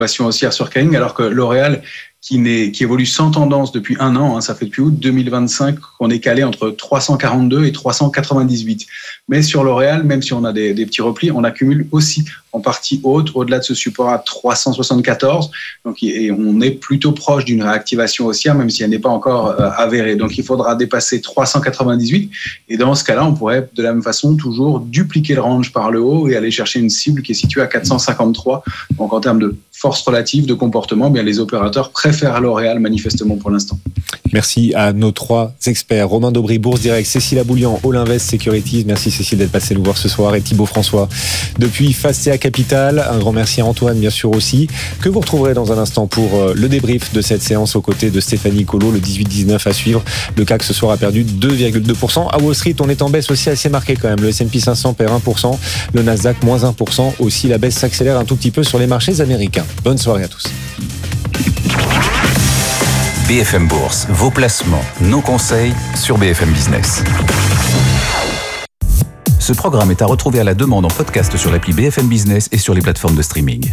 haussière sur Kering, alors que L'Oréal, qui évolue sans tendance depuis un an, ça fait depuis août 2025 qu'on est calé entre 342 et 398. Mais sur L'Oréal, même si on a des petits replis, on accumule aussi en partie haute, au-delà de ce support à 374. Donc, et on est plutôt proche d'une réactivation haussière, même si elle n'est pas encore avérée. Donc, il faudra dépasser 398. Et dans ce cas-là, on pourrait, de la même façon, toujours dupliquer le range par le haut et aller chercher une cible qui est située à 453. Donc, en termes de force relative, de comportement, bien, les opérateurs préfèrent L'Oréal, manifestement, pour l'instant. Merci à nos trois experts. Romain Daubry, Bourse Direct, Cécile Aboulian, All Invest Securities. Merci Cécile d'être passée nous voir ce soir, et Thibaut François depuis Fastea Capital. Un grand merci à Antoine, bien sûr aussi, que vous retrouverez dans un instant pour le débrief de cette séance aux côtés de Stéphanie Colo. Le 18-19 à suivre. Le CAC ce soir a perdu 2,2%. À Wall Street, on est en baisse aussi assez marquée quand même. Le S&P 500 perd 1%. Le Nasdaq, moins 1%. Aussi, la baisse s'accélère un tout petit peu sur les marchés américains. Bonne soirée à tous. BFM Bourse, vos placements, nos conseils sur BFM Business. Ce programme est à retrouver à la demande en podcast sur l'appli BFM Business et sur les plateformes de streaming.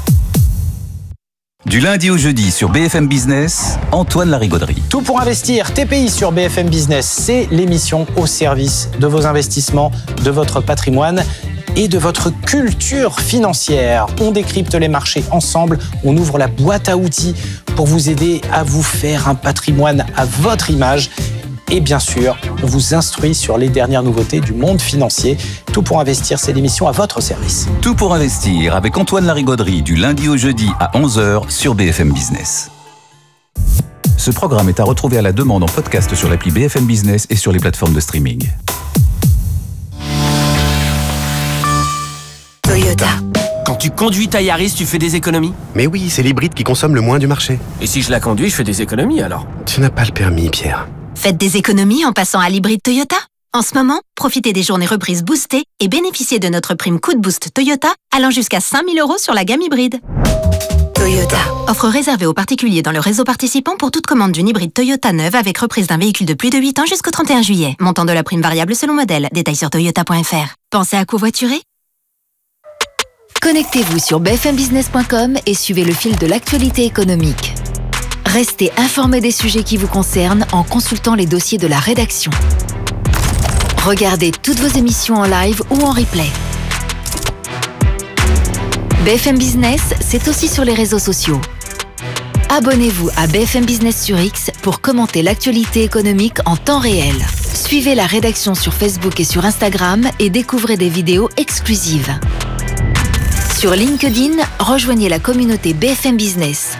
Du lundi au jeudi sur BFM Business, Antoine Larigauderie. Tout pour investir, TPI sur BFM Business, c'est l'émission au service de vos investissements, de votre patrimoine et de votre culture financière. On décrypte les marchés ensemble, on ouvre la boîte à outils pour vous aider à vous faire un patrimoine à votre image. Et bien sûr, on vous instruit sur les dernières nouveautés du monde financier. Tout pour investir, c'est l'émission à votre service. Tout pour investir avec Antoine Larigauderie du lundi au jeudi à 11h sur BFM Business. Ce programme est à retrouver à la demande en podcast sur l'appli BFM Business et sur les plateformes de streaming. Toyota. Quand tu conduis ta Yaris, tu fais des économies? Mais oui, c'est l'hybride qui consomme le moins du marché. Et si je la conduis, je fais des économies alors? Tu n'as pas le permis, Pierre. Faites des économies en passant à l'hybride Toyota. En ce moment, profitez des journées reprises boostées et bénéficiez de notre prime coup de boost Toyota allant jusqu'à 5 000 € sur la gamme hybride. Toyota. Offre réservée aux particuliers dans le réseau participant pour toute commande d'une hybride Toyota neuve avec reprise d'un véhicule de plus de 8 ans jusqu'au 31 juillet. Montant de la prime variable selon modèle. Détails sur toyota.fr. Pensez à covoiturer? Connectez-vous sur bfmbusiness.com et suivez le fil de l'actualité économique. Restez informé des sujets qui vous concernent en consultant les dossiers de la rédaction. Regardez toutes vos émissions en live ou en replay. BFM Business, c'est aussi sur les réseaux sociaux. Abonnez-vous à BFM Business sur X pour commenter l'actualité économique en temps réel. Suivez la rédaction sur Facebook et sur Instagram et découvrez des vidéos exclusives. Sur LinkedIn, rejoignez la communauté BFM Business.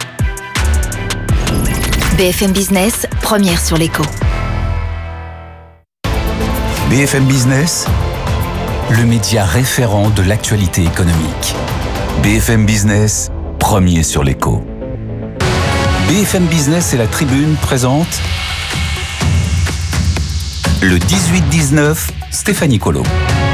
BFM Business, première sur l'écho. BFM Business, le média référent de l'actualité économique. BFM Business, premier sur l'écho. BFM Business et la Tribune présentent le 18-19, Stéphanie Colo.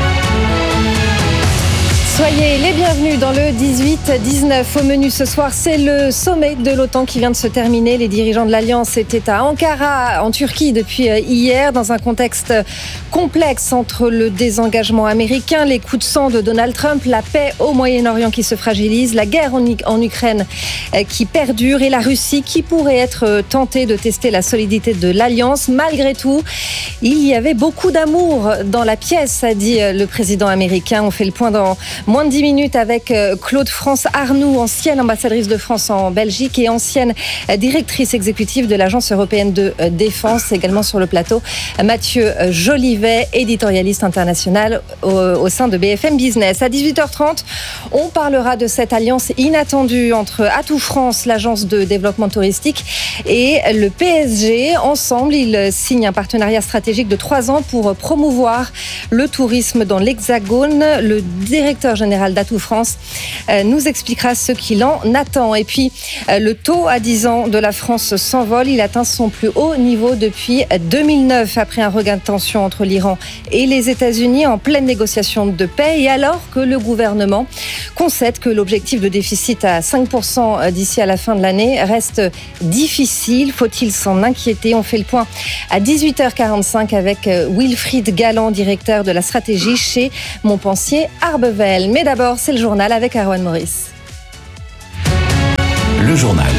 Soyez les bienvenus dans le 18-19. Au menu ce soir, c'est le sommet de l'OTAN qui vient de se terminer. Les dirigeants de l'Alliance étaient à Ankara, en Turquie, depuis hier, dans un contexte complexe entre le désengagement américain, les coups de sang de Donald Trump, la paix au Moyen-Orient qui se fragilise, la guerre en Ukraine qui perdure et la Russie qui pourrait être tentée de tester la solidité de l'Alliance. Malgré tout, il y avait beaucoup d'amour dans la pièce, a dit le président américain. On fait le point dans moins de 10 minutes avec Claude France Arnoux, ancienne ambassadrice de France en Belgique et ancienne directrice exécutive de l'Agence européenne de défense. Également sur le plateau, Mathieu Jolivet, éditorialiste international au sein de BFM Business. À 18h30, on parlera de cette alliance inattendue entre Atout France, l'agence de développement touristique, et le PSG. Ensemble, ils signent un partenariat stratégique de 3 ans pour promouvoir le tourisme dans l'Hexagone. Le directeur général d'Atout France nous expliquera ce qu'il en attend. Et puis, le taux à 10 ans de la France s'envole. Il atteint son plus haut niveau depuis 2009, après un regain de tension entre l'Iran et les États-Unis en pleine négociation de paix. Et alors que le gouvernement concède que l'objectif de déficit à 5% d'ici à la fin de l'année reste difficile, faut-il s'en inquiéter? On fait le point à 18h45 avec Wilfried Galland, directeur de la stratégie chez Montpensier Arbevel. Mais d'abord, c'est le journal avec Erwan Maurice. le journal.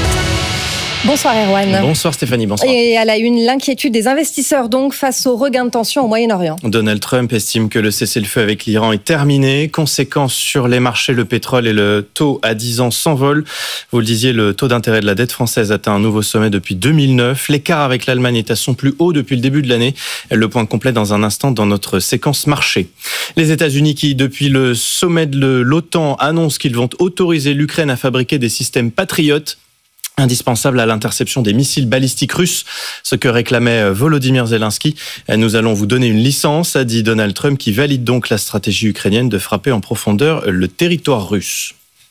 Bonsoir Erwan. Bonsoir Stéphanie, bonsoir. Et à la une, l'inquiétude des investisseurs donc face au regain de tension au Moyen-Orient. Donald Trump estime que le cessez-le-feu avec l'Iran est terminé. Conséquence sur les marchés, le pétrole et le taux à 10 ans s'envolent. Vous le disiez, le taux d'intérêt de la dette française atteint un nouveau sommet depuis 2009. L'écart avec l'Allemagne est à son plus haut depuis le début de l'année. Le point complet dans un instant dans notre séquence marché. Les États-Unis qui, depuis le sommet de l'OTAN, annoncent qu'ils vont autoriser l'Ukraine à fabriquer des systèmes patriotes indispensable à l'interception des missiles balistiques russes, ce que réclamait Volodymyr Zelensky. Nous allons vous donner une licence, a dit Donald Trump, qui valide donc la stratégie ukrainienne de frapper en profondeur le territoire russe.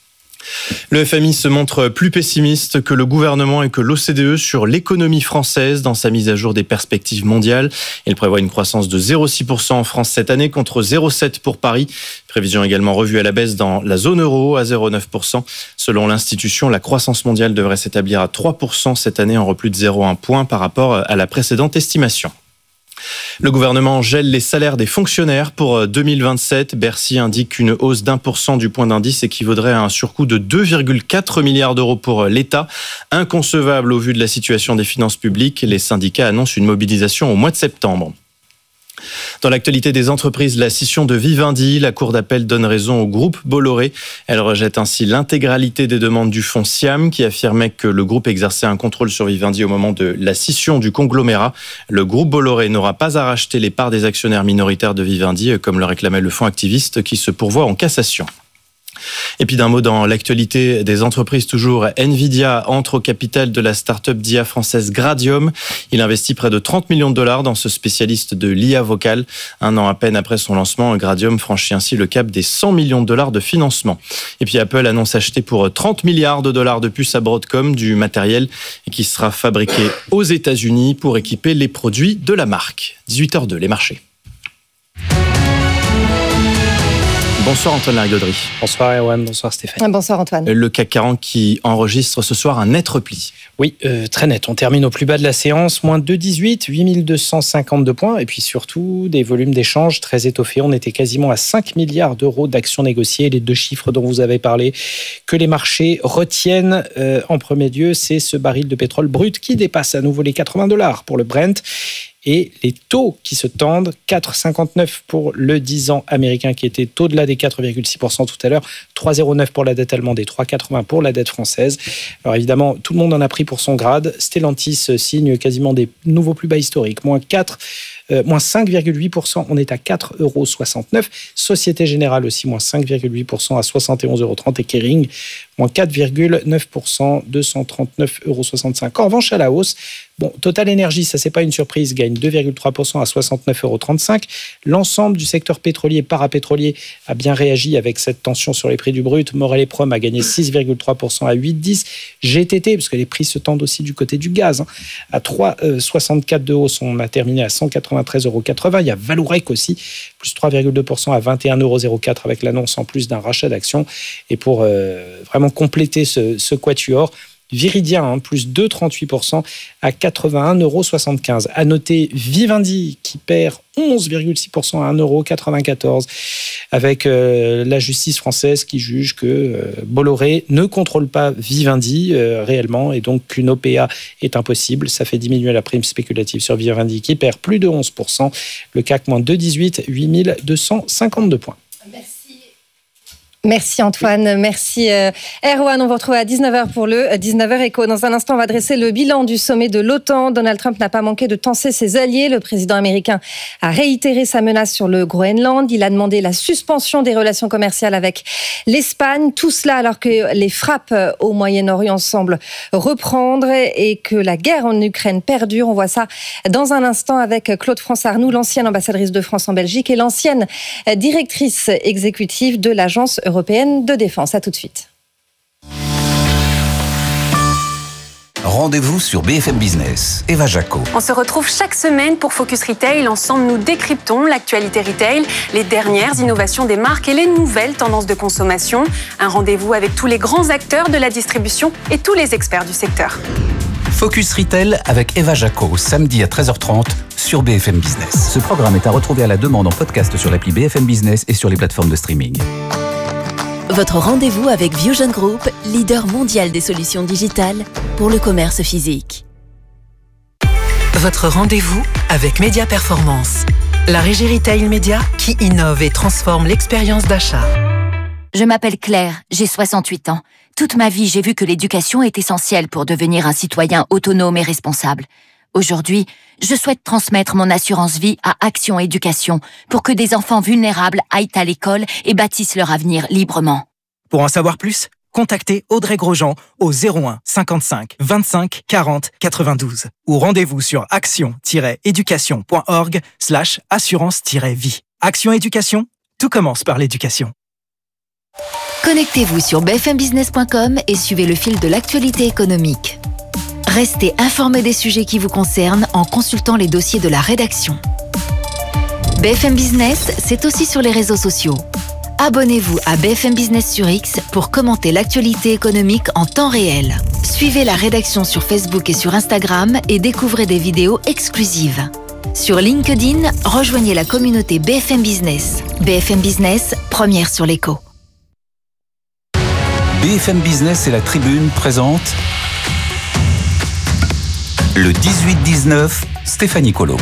Le FMI se montre plus pessimiste que le gouvernement et que l'OCDE sur l'économie française dans sa mise à jour des perspectives mondiales. Il prévoit une croissance de 0,6% en France cette année contre 0,7% pour Paris. Prévision également revue à la baisse dans la zone euro à 0,9%. Selon l'institution, la croissance mondiale devrait s'établir à 3% cette année en repli de 0,1 point par rapport à la précédente estimation. Le gouvernement gèle les salaires des fonctionnaires pour 2027. Bercy indique qu'une hausse d'1% du point d'indice équivaudrait à un surcoût de 2,4 milliards d'euros pour l'État. Inconcevable au vu de la situation des finances publiques. Les syndicats annoncent une mobilisation au mois de septembre. Dans l'actualité des entreprises, la scission de Vivendi, la Cour d'appel donne raison au groupe Bolloré. Elle rejette ainsi l'intégralité des demandes du fonds Siam qui affirmait que le groupe exerçait un contrôle sur Vivendi au moment de la scission du conglomérat. Le groupe Bolloré n'aura pas à racheter les parts des actionnaires minoritaires de Vivendi, comme le réclamait le fonds activiste qui se pourvoit en cassation. Et puis d'un mot dans l'actualité des entreprises toujours, Nvidia entre au capital de la start-up d'IA française Gradium. Il investit près de 30 millions de dollars dans ce spécialiste de l'IA vocale. Un an à peine après son lancement, Gradium franchit ainsi le cap des 100 millions de dollars de financement. Et puis Apple annonce acheter pour 30 milliards de dollars de puces à Broadcom du matériel qui sera fabriqué aux États-Unis pour équiper les produits de la marque. 18h02, les marchés. Bonsoir Antoine Larigauderie. Bonsoir Erwan, bonsoir Stéphane. Bonsoir Antoine. Le CAC 40 qui enregistre ce soir un net repli. Oui, très net. On termine au plus bas de la séance, moins 2,18, 8252 points. Et puis surtout, des volumes d'échanges très étoffés. On était quasiment à 5 milliards d'euros d'actions négociées. Les deux chiffres dont vous avez parlé, que les marchés retiennent en premier lieu, c'est ce baril de pétrole brut qui dépasse à nouveau les $80 pour le Brent. Et les taux qui se tendent, 4,59 pour le 10 ans américain qui était au-delà des 4,6% tout à l'heure, 3,09 pour la dette allemande et 3,80 pour la dette française. Alors évidemment, tout le monde en a pris pour son grade. Stellantis signe quasiment des nouveaux plus bas historiques, moins 5,8%, on est à 4,69 €. Société Générale aussi, moins 5,8% à 71,30 € et Kering, moins 4,9%, 239,65 €. En revanche, à la hausse, Total Energy, ça c'est pas une surprise, gagne 2,3% à 69,35 €. L'ensemble du secteur pétrolier, parapétrolier a bien réagi avec cette tension sur les prix du brut. Morel et Prom a gagné 6,3% à 8,10 €. GTT, parce que les prix se tendent aussi du côté du gaz, à 3,64 € de hausse, on a terminé à 193,80 €. Il y a Vallourec aussi, plus 3,2% à 21,04 € avec l'annonce en plus d'un rachat d'actions. Et pour vraiment compléter ce quatuor, Viridien, plus 2,38% à 81,75 €. À noter Vivendi qui perd 11,6% à 1,94 € avec la justice française qui juge que Bolloré ne contrôle pas Vivendi réellement et donc qu'une OPA est impossible. Ça fait diminuer la prime spéculative sur Vivendi qui perd plus de 11%. Le CAC moins 2,18, 8252 points. Merci Antoine, merci Erwan. On vous retrouve à 19h pour le 19h Éco. Dans un instant, on va dresser le bilan du sommet de l'OTAN. Donald Trump n'a pas manqué de tenser ses alliés. Le président américain a réitéré sa menace sur le Groenland. Il a demandé la suspension des relations commerciales avec l'Espagne. Tout cela alors que les frappes au Moyen-Orient semblent reprendre et que la guerre en Ukraine perdure. On voit ça dans un instant avec Claude France Arnoux, l'ancienne ambassadrice de France en Belgique et l'ancienne directrice exécutive de l'Agence européenne de défense. À tout de suite. Rendez-vous sur BFM Business. Eva Jaco. On se retrouve chaque semaine pour Focus Retail. Ensemble, nous décryptons l'actualité retail, les dernières innovations des marques et les nouvelles tendances de consommation. Un rendez-vous avec tous les grands acteurs de la distribution et tous les experts du secteur. Focus Retail avec Eva Jaco, samedi à 13h30 sur BFM Business. Ce programme est à retrouver à la demande en podcast sur l'appli BFM Business et sur les plateformes de streaming. Votre rendez-vous avec Viewgen Group, leader mondial des solutions digitales pour le commerce physique. Votre rendez-vous avec Média Performance, la régie retail média qui innove et transforme l'expérience d'achat. Je m'appelle Claire, j'ai 68 ans. Toute ma vie, j'ai vu que l'éducation est essentielle pour devenir un citoyen autonome et responsable. Aujourd'hui, je souhaite transmettre mon assurance vie à Action Éducation pour que des enfants vulnérables aillent à l'école et bâtissent leur avenir librement. Pour en savoir plus, contactez Audrey Grosjean au 01 55 25 40 92 ou rendez-vous sur action-éducation.org/assurance-vie. Action Éducation, tout commence par l'éducation. Connectez-vous sur bfmbusiness.com et suivez le fil de l'actualité économique. Restez informé des sujets qui vous concernent en consultant les dossiers de la rédaction. BFM Business, c'est aussi sur les réseaux sociaux. Abonnez-vous à BFM Business sur X pour commenter l'actualité économique en temps réel. Suivez la rédaction sur Facebook et sur Instagram et découvrez des vidéos exclusives. Sur LinkedIn, rejoignez la communauté BFM Business. BFM Business, première sur l'écho. BFM Business et la Tribune présentent le 18-19, Stéphanie Colo.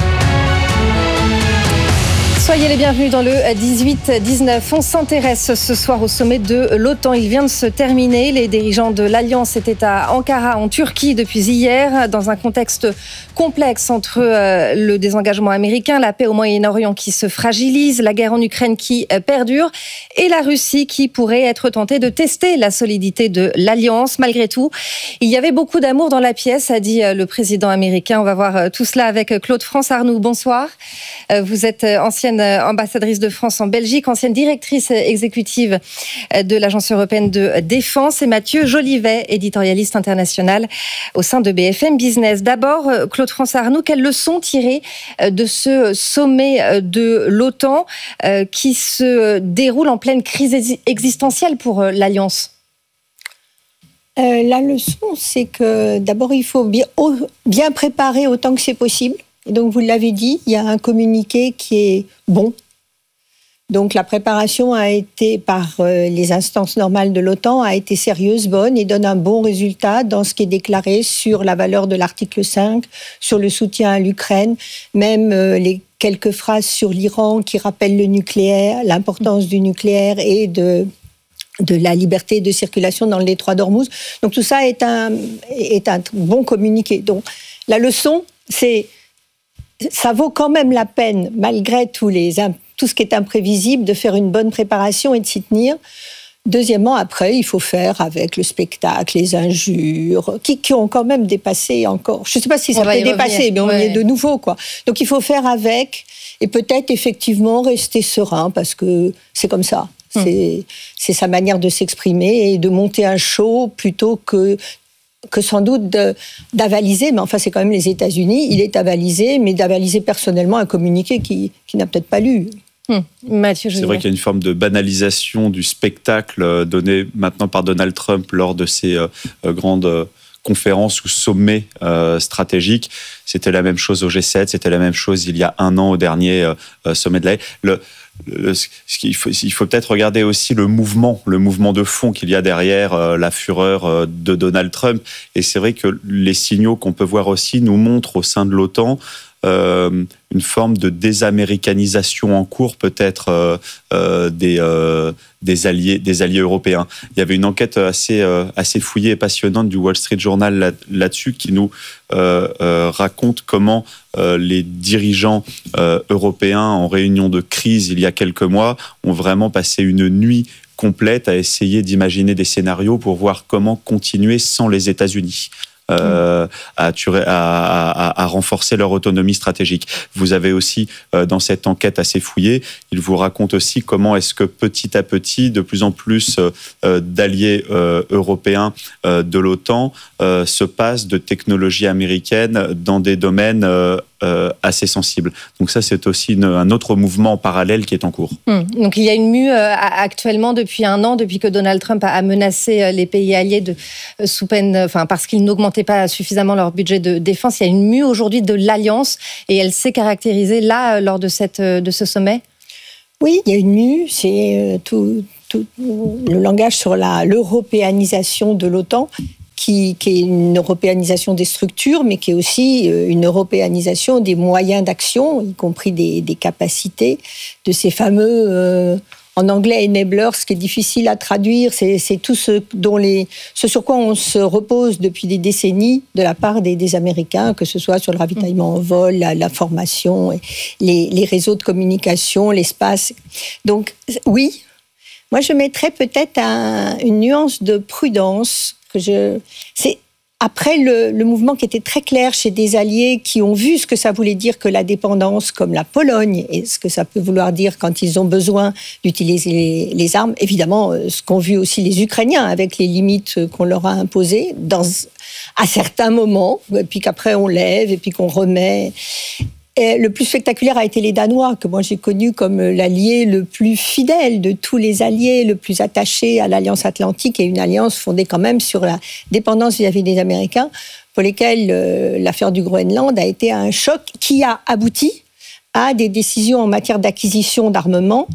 Soyez les bienvenus dans le 18-19. On s'intéresse ce soir au sommet de l'OTAN. Il vient de se terminer. Les dirigeants de l'Alliance étaient à Ankara, en Turquie, depuis hier, dans un contexte complexe entre le désengagement américain, la paix au Moyen-Orient qui se fragilise, la guerre en Ukraine qui perdure et la Russie qui pourrait être tentée de tester la solidité de l'Alliance. Malgré tout, il y avait beaucoup d'amour dans la pièce, a dit le président américain. On va voir tout cela avec Claude-France Arnoux. Bonsoir. Vous êtes ancienne ambassadrice de France en Belgique, ancienne directrice exécutive de l'Agence européenne de défense, et Mathieu Jolivet, éditorialiste international au sein de BFM Business. D'abord, Claude-France Arnoux, quelles leçons tirer de ce sommet de l'OTAN qui se déroule en pleine crise existentielle pour l'Alliance ? La leçon, c'est que d'abord, il faut bien préparer autant que c'est possible. Et donc, vous l'avez dit, il y a un communiqué qui est bon. Donc, la préparation a été, par les instances normales de l'OTAN, a été sérieuse, bonne et donne un bon résultat dans ce qui est déclaré sur la valeur de l'article 5, sur le soutien à l'Ukraine, même les quelques phrases sur l'Iran qui rappellent le nucléaire, l'importance du nucléaire et de la liberté de circulation dans le détroit d'Ormuz. Donc, tout ça est un bon communiqué. Donc, la leçon, c'est ça vaut quand même la peine, malgré tout ce qui est imprévisible, de faire une bonne préparation et de s'y tenir. Deuxièmement, après, il faut faire avec le spectacle, les injures, qui ont quand même dépassé encore. Je ne sais pas si ça peut dépasser, mais on y est de nouveau, quoi. Donc, il faut faire avec et peut-être effectivement rester serein parce que c'est comme ça. C'est sa manière de s'exprimer et de monter un show plutôt que sans doute d'avaliser, mais enfin c'est quand même les États-Unis, il est avalisé, mais d'avaliser personnellement un communiqué qui n'a peut-être pas lu. Mathieu, c'est vrai qu'il y a une forme de banalisation du spectacle donné maintenant par Donald Trump lors de ses grandes conférences ou sommets stratégiques. C'était la même chose au G7, c'était la même chose il y a un an au dernier sommet de l'AE. Il faut peut-être regarder aussi le mouvement de fond qu'il y a derrière la fureur de Donald Trump. Et c'est vrai que les signaux qu'on peut voir aussi nous montrent au sein de l'OTAN une forme de désaméricanisation en cours peut-être des alliés européens. Il y avait une enquête assez fouillée et passionnante du Wall Street Journal là-dessus qui nous raconte comment les dirigeants européens en réunion de crise il y a quelques mois ont vraiment passé une nuit complète à essayer d'imaginer des scénarios pour voir comment continuer sans les États-Unis. À renforcer leur autonomie stratégique. Vous avez aussi, dans cette enquête assez fouillée, il vous raconte aussi comment est-ce que petit à petit, de plus en plus d'alliés européens de l'OTAN se passent de technologies américaines dans des domaines assez sensibles. Donc ça, c'est aussi un autre mouvement parallèle qui est en cours. Donc il y a une mue actuellement depuis un an, depuis que Donald Trump a menacé les pays alliés sous peine, parce qu'ils n'augmentaient pas suffisamment leur budget de défense. Il y a une mue aujourd'hui de l'Alliance et elle s'est caractérisée là lors de ce sommet. Oui, il y a une mue, c'est tout le langage sur l'européanisation de l'OTAN, qui est une européanisation des structures, mais qui est aussi une européanisation des moyens d'action, y compris des capacités, de ces fameux, en anglais, enablers, ce qui est difficile à traduire, c'est tout ce sur quoi on se repose depuis des décennies de la part des Américains, que ce soit sur le ravitaillement en vol, la formation, les réseaux de communication, l'espace. Donc, oui, moi je mettrais peut-être une nuance de prudence. C'est après le mouvement qui était très clair chez des alliés qui ont vu ce que ça voulait dire que la dépendance, comme la Pologne, et ce que ça peut vouloir dire quand ils ont besoin d'utiliser les armes. Évidemment, ce qu'ont vu aussi les Ukrainiens avec les limites qu'on leur a imposées à certains moments, et puis qu'après on lève et puis qu'on remet. Et le plus spectaculaire a été les Danois, que moi j'ai connu comme l'allié le plus fidèle de tous les alliés, le plus attaché à l'Alliance Atlantique, et une alliance fondée quand même sur la dépendance vis-à-vis des Américains, pour lesquels l'affaire du Groenland a été un choc qui a abouti à des décisions en matière d'acquisition d'armement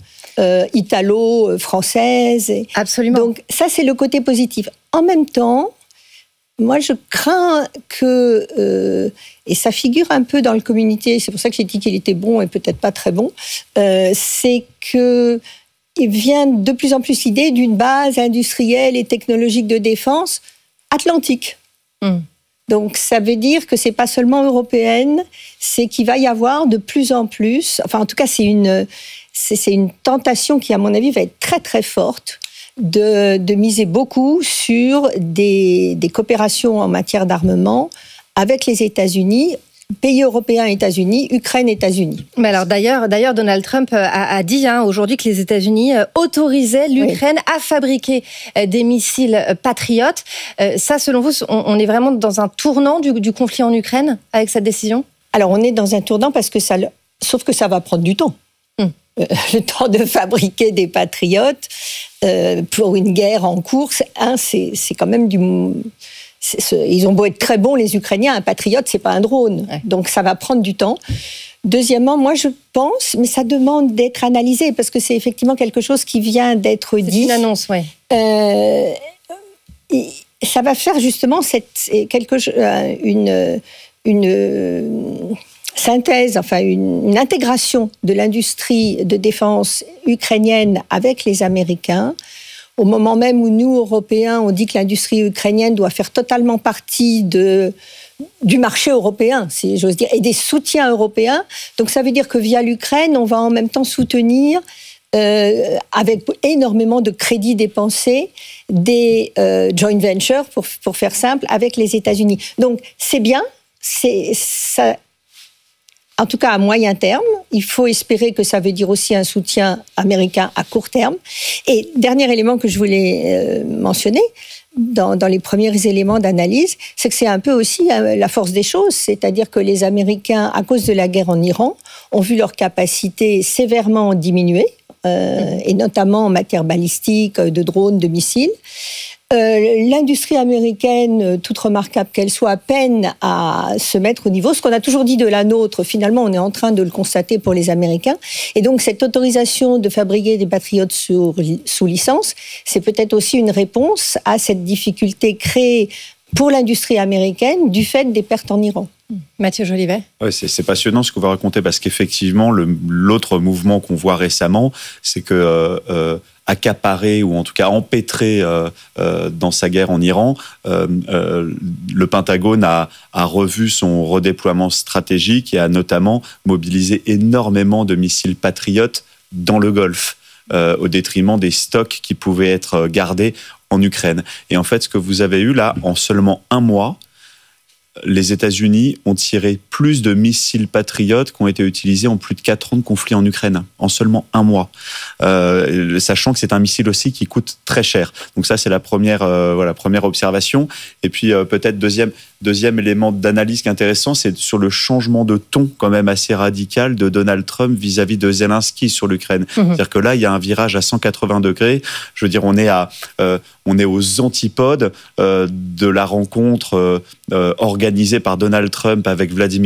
italo-françaises. Absolument. Donc ça, c'est le côté positif. En même temps, moi, je crains que, et ça figure un peu dans le communiqué, c'est pour ça que j'ai dit qu'il était bon et peut-être pas très bon, c'est qu'il vient de plus en plus l'idée d'une base industrielle et technologique de défense atlantique. Donc, ça veut dire que c'est pas seulement européenne, c'est qu'il va y avoir de plus en plus, enfin, en tout cas, c'est une tentation qui, à mon avis, va être très, très forte, de miser beaucoup sur des coopérations en matière d'armement avec les États-Unis, pays européens, États-Unis, Ukraine, États-Unis. Mais alors d'ailleurs, Donald Trump a dit aujourd'hui que les États-Unis autorisaient l'Ukraine à fabriquer des missiles patriotes. Ça, selon vous, on est vraiment dans un tournant du conflit en Ukraine avec cette décision ? Alors, on est dans un tournant sauf que ça va prendre du temps. Le temps de fabriquer des patriotes pour une guerre en cours, c'est quand même ils ont beau être très bons, les Ukrainiens, un patriote, c'est pas un drone. Ouais. Donc ça va prendre du temps. Deuxièmement, moi je pense, mais ça demande d'être analysé, parce que c'est effectivement quelque chose qui vient d'être dit. C'est une annonce, oui. Ça va faire justement une synthèse, enfin une intégration de l'industrie de défense ukrainienne avec les Américains, au moment même où nous, Européens, on dit que l'industrie ukrainienne doit faire totalement partie du marché européen, si j'ose dire, et des soutiens européens. Donc ça veut dire que via l'Ukraine, on va en même temps soutenir, avec énormément de crédits dépensés, des joint ventures, pour faire simple, avec les États-Unis. Donc c'est bien, ça. En tout cas, à moyen terme, il faut espérer que ça veut dire aussi un soutien américain à court terme. Et dernier élément que je voulais mentionner, dans les premiers éléments d'analyse, c'est que c'est un peu aussi la force des choses. C'est-à-dire que les Américains, à cause de la guerre en Iran, ont vu leur capacité sévèrement diminuer, et notamment en matière balistique, de drones, de missiles. L'industrie américaine, toute remarquable qu'elle soit, peine à se mettre au niveau. Ce qu'on a toujours dit de la nôtre, finalement, on est en train de le constater pour les Américains. Et donc, cette autorisation de fabriquer des patriotes sous licence, c'est peut-être aussi une réponse à cette difficulté créée pour l'industrie américaine du fait des pertes en Iran. Mathieu Jolivet. Ouais, c'est passionnant ce qu'on va raconter, parce qu'effectivement, l'autre mouvement qu'on voit récemment, c'est que accaparé, ou en tout cas empêtré dans sa guerre en Iran, le Pentagone a revu son redéploiement stratégique et a notamment mobilisé énormément de missiles patriotes dans le Golfe, au détriment des stocks qui pouvaient être gardés en Ukraine. Et en fait, ce que vous avez eu là, en seulement un mois, les États-Unis ont tiré plus de missiles patriotes qui ont été utilisés en plus de 4 ans de conflit en Ukraine, en seulement un mois. Sachant que c'est un missile aussi qui coûte très cher. Donc ça, c'est la première observation. Et puis peut-être deuxième élément d'analyse qui est intéressant, c'est sur le changement de ton quand même assez radical de Donald Trump vis-à-vis de Zelensky sur l'Ukraine. C'est-à-dire que là, il y a un virage à 180 degrés. Je veux dire, on est aux antipodes de la rencontre organisée par Donald Trump avec Vladimir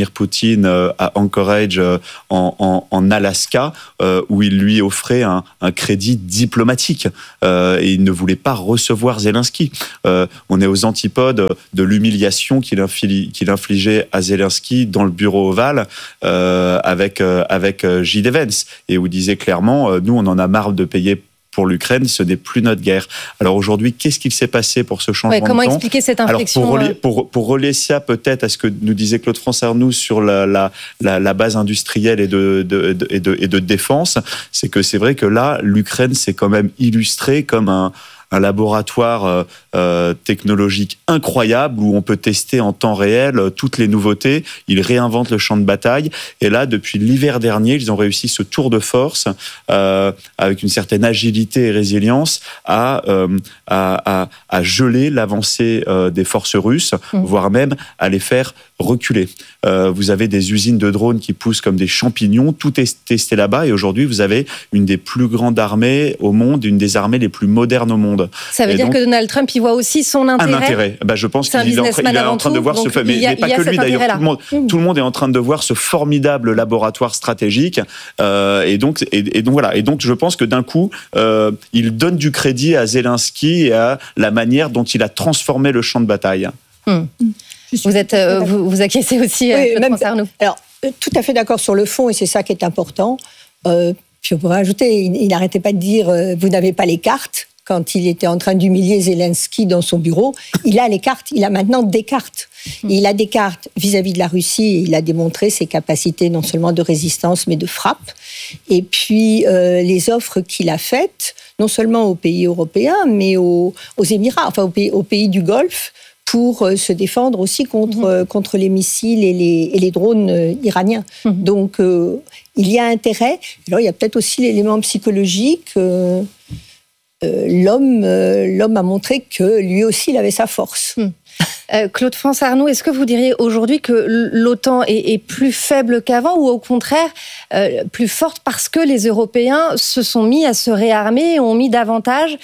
Vladimir Poutine à Anchorage en Alaska, où il lui offrait un crédit diplomatique et il ne voulait pas recevoir Zelensky. On est aux antipodes de l'humiliation qu'il infligeait à Zelensky dans le bureau ovale avec J.D. Vance, et où il disait clairement nous on en a marre de payer pour l'Ukraine, ce n'est plus notre guerre. Alors aujourd'hui, qu'est-ce qu'il s'est passé pour ce changement de temps ? Comment expliquer cette inflexion ? Alors pour relier ça peut-être à ce que nous disait Claude-France Arnoult sur la base industrielle et de défense, c'est que c'est vrai que là, l'Ukraine s'est quand même illustrée comme un laboratoire technologique incroyable où on peut tester en temps réel toutes les nouveautés. Ils réinventent le champ de bataille. Et là, depuis l'hiver dernier, ils ont réussi ce tour de force avec une certaine agilité et résilience à geler l'avancée des forces russes, voire même à les faire reculer. Vous avez des usines de drones qui poussent comme des champignons. Tout est testé là-bas. Et aujourd'hui, vous avez une des plus grandes armées au monde, une des armées les plus modernes au monde. Ça veut dire que Donald Trump, il voit aussi son intérêt. Un intérêt. Je pense qu'il est en train de voir ce fait, mais pas que lui d'ailleurs. Tout le monde est en train de voir ce formidable laboratoire stratégique. Et donc voilà. Et donc je pense que d'un coup, il donne du crédit à Zelensky et à la manière dont il a transformé le champ de bataille. Vous acquiescez aussi, Claude Arnoult. Alors, tout à fait d'accord sur le fond, et c'est ça qui est important. Puis on pourrait ajouter, il n'arrêtait pas de dire vous n'avez pas les cartes. Quand il était en train d'humilier Zelensky dans son bureau, il a les cartes, il a maintenant des cartes. Il a des cartes vis-à-vis de la Russie, et il a démontré ses capacités non seulement de résistance, mais de frappe. Et puis, les offres qu'il a faites, non seulement aux pays européens, mais aux Émirats, enfin aux pays du Golfe, pour se défendre aussi contre les missiles et les drones iraniens. Donc, il y a intérêt. Alors, il y a peut-être aussi l'élément psychologique. L'homme a montré que lui aussi, il avait sa force. Claude-France Arnoult, est-ce que vous diriez aujourd'hui que l'OTAN est plus faible qu'avant ou au contraire plus forte parce que les Européens se sont mis à se réarmer, ont mis davantage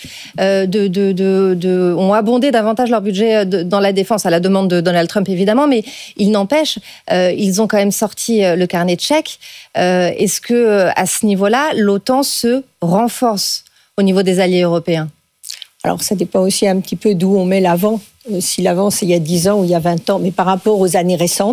ont abondé davantage leur budget dans la défense, à la demande de Donald Trump évidemment, mais il n'empêche, ils ont quand même sorti le carnet de chèques. Est-ce que à ce niveau-là, l'OTAN se renforce au niveau des alliés européens? Alors, ça dépend aussi un petit peu d'où on met l'avant. Si l'avant, c'est il y a 10 ans ou il y a 20 ans, mais par rapport aux années récentes,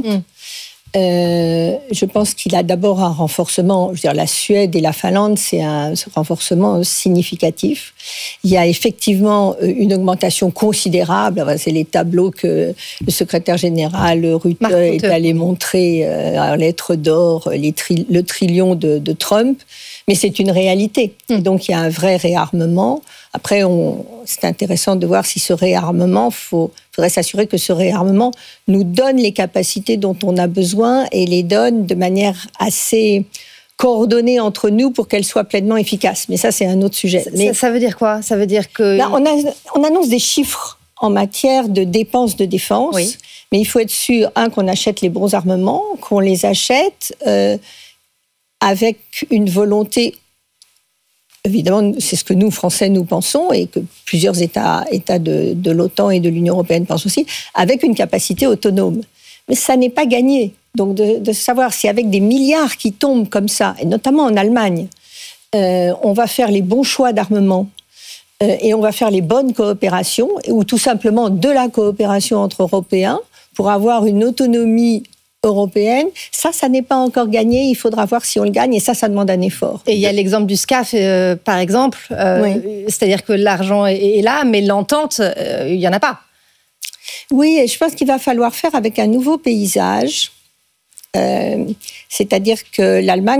je pense qu'il a d'abord un renforcement. Je veux dire, la Suède et la Finlande, c'est un renforcement significatif. Il y a effectivement une augmentation considérable. C'est les tableaux que le secrétaire général Rutte est allé montrer en lettres d'or, le trillion de Trump. Mais c'est une réalité. Et donc, il y a un vrai réarmement. Après, c'est intéressant de voir si ce réarmement, faudrait s'assurer que ce réarmement nous donne les capacités dont on a besoin et les donne de manière assez coordonnée entre nous pour qu'elles soient pleinement efficaces. Mais ça, c'est un autre sujet. Ça veut dire quoi ? Ça veut dire que... Là, on annonce des chiffres en matière de dépenses de défense. Oui. Mais il faut être sûr, qu'on achète les bons armements, qu'on les achète... avec une volonté, évidemment, c'est ce que nous, Français, nous pensons, et que plusieurs États de l'OTAN et de l'Union européenne pensent aussi, avec une capacité autonome. Mais ça n'est pas gagné. Donc, de savoir si avec des milliards qui tombent comme ça, et notamment en Allemagne, on va faire les bons choix d'armement, et on va faire les bonnes coopérations, ou tout simplement de la coopération entre Européens, pour avoir une autonomie européenne, ça n'est pas encore gagné, il faudra voir si on le gagne, et ça demande un effort. Et il y a l'exemple du SCAF, par exemple, c'est-à-dire que l'argent est là, mais l'entente, il n'y en a pas. Oui, et je pense qu'il va falloir faire avec un nouveau paysage, c'est-à-dire que l'Allemagne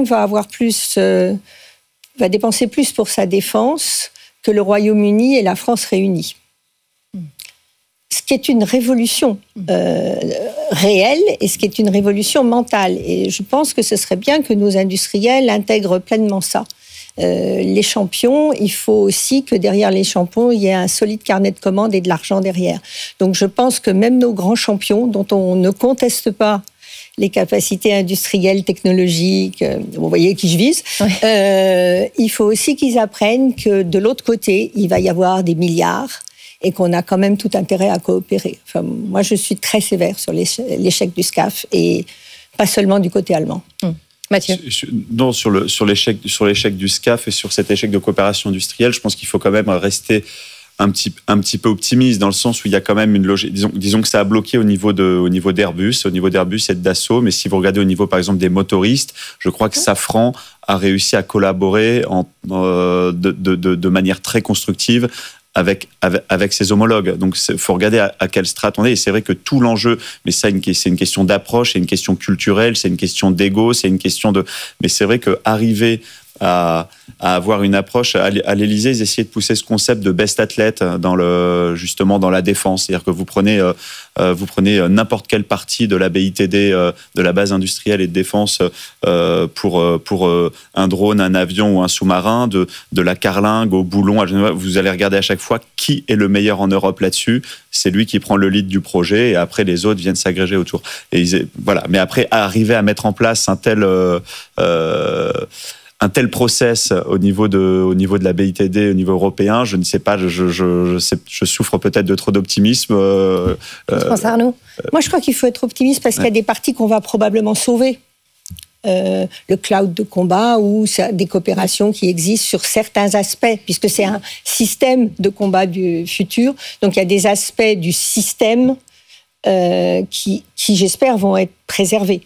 va dépenser plus pour sa défense que le Royaume-Uni et la France réunis. Ce qui est une révolution réelle et ce qui est une révolution mentale. Et je pense que ce serait bien que nos industriels intègrent pleinement ça. Les champions, il faut aussi que derrière les champions, il y ait un solide carnet de commandes et de l'argent derrière. Donc je pense que même nos grands champions, dont on ne conteste pas les capacités industrielles, technologiques, vous voyez qui je vise, il faut aussi qu'ils apprennent que de l'autre côté, il va y avoir des milliards et qu'on a quand même tout intérêt à coopérer. Enfin, moi, je suis très sévère sur l'échec du SCAF et pas seulement du côté allemand. Mathieu. Non, sur l'échec du SCAF et sur cet échec de coopération industrielle, je pense qu'il faut quand même rester un petit peu optimiste, dans le sens où il y a quand même une logique. Disons que ça a bloqué au niveau d'Airbus et de Dassault, mais si vous regardez au niveau, par exemple, des motoristes, je crois que Safran a réussi à collaborer de manière très constructive avec ses homologues. Donc, il faut regarder à quelle strate on est. Et c'est vrai que tout l'enjeu, mais ça, c'est une question d'approche, c'est une question culturelle, c'est une question d'ego, c'est une question de... Mais c'est vrai qu'arriver à avoir une approche, à l'Élysée, ils essayaient de pousser ce concept de best athlète justement dans la défense. C'est-à-dire que vous prenez n'importe quelle partie de la BITD, de la base industrielle et de défense, pour un drone, un avion ou un sous-marin, de la carlingue au boulon, vous allez regarder à chaque fois qui est le meilleur en Europe là-dessus. C'est lui qui prend le lead du projet et après les autres viennent s'agréger autour. Voilà. Mais après, arriver à mettre en place un tel process au niveau de la BITD, au niveau européen, je ne sais pas, je souffre peut-être de trop d'optimisme. Je pense, Arnaud. Moi, je crois qu'il faut être optimiste parce qu'il y a des parties qu'on va probablement sauver. Le cloud de combat ou des coopérations qui existent sur certains aspects, puisque c'est un système de combat du futur. Donc, il y a des aspects du système qui j'espère, vont être préservés.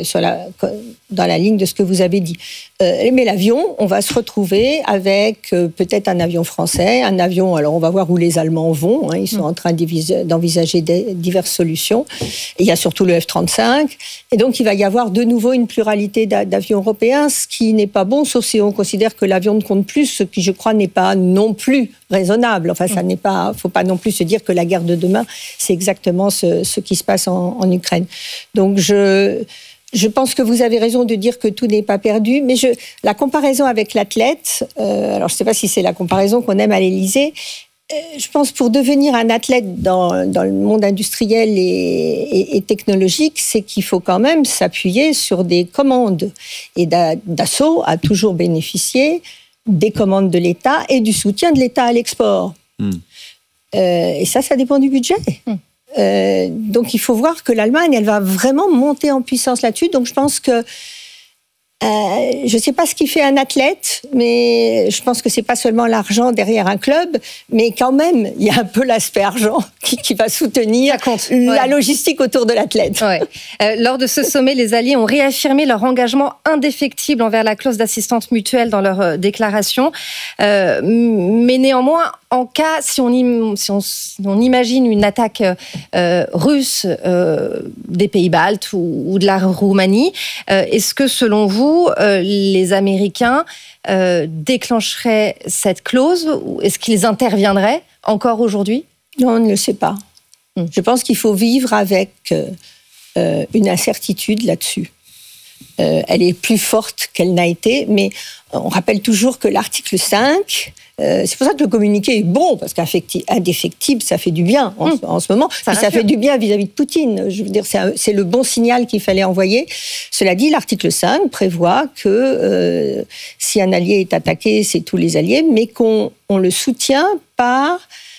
Dans la ligne de ce que vous avez dit. Mais l'avion, on va se retrouver avec peut-être un avion français, un avion, alors on va voir où les Allemands vont, ils sont en train d'envisager diverses solutions. Et il y a surtout le F-35, et donc il va y avoir de nouveau une pluralité d'avions européens, ce qui n'est pas bon, sauf si on considère que l'avion ne compte plus, ce qui je crois n'est pas non plus raisonnable. Enfin, faut pas non plus se dire que la guerre de demain, c'est exactement ce qui se passe en Ukraine. Donc je pense que vous avez raison de dire que tout n'est pas perdu, mais la comparaison avec l'athlète, alors je ne sais pas si c'est la comparaison qu'on aime à l'Élysée, je pense pour devenir un athlète dans le monde industriel et technologique, c'est qu'il faut quand même s'appuyer sur des commandes. Et Dassault a toujours bénéficié des commandes de l'État et du soutien de l'État à l'export. Et ça dépend du budget. Donc il faut voir que l'Allemagne, elle va vraiment monter en puissance là-dessus. Donc je pense que je ne sais pas ce qui fait un athlète, mais je pense que c'est pas seulement l'argent derrière un club, mais quand même il y a un peu l'aspect argent qui va soutenir la logistique autour de l'athlète. Lors de ce sommet, les Alliés ont réaffirmé leur engagement indéfectible envers la clause d'assistance mutuelle dans leur déclaration. Mais néanmoins, en cas, si on imagine une attaque russe des pays baltes ou de la Roumanie, est-ce que selon vous, les Américains déclencheraient cette clause ou est-ce qu'ils interviendraient encore aujourd'hui ? Non, on ne le sait pas. Je pense qu'il faut vivre avec une incertitude là-dessus. Elle est plus forte qu'elle n'a été, mais on rappelle toujours que l'article 5, c'est pour ça que le communiqué est bon, parce qu'indéfectible, ça fait du bien en ce moment. Ça fait du bien vis-à-vis de Poutine. Je veux dire, c'est le bon signal qu'il fallait envoyer. Cela dit, l'article 5 prévoit que si un allié est attaqué, c'est tous les alliés, mais qu'on le soutient par...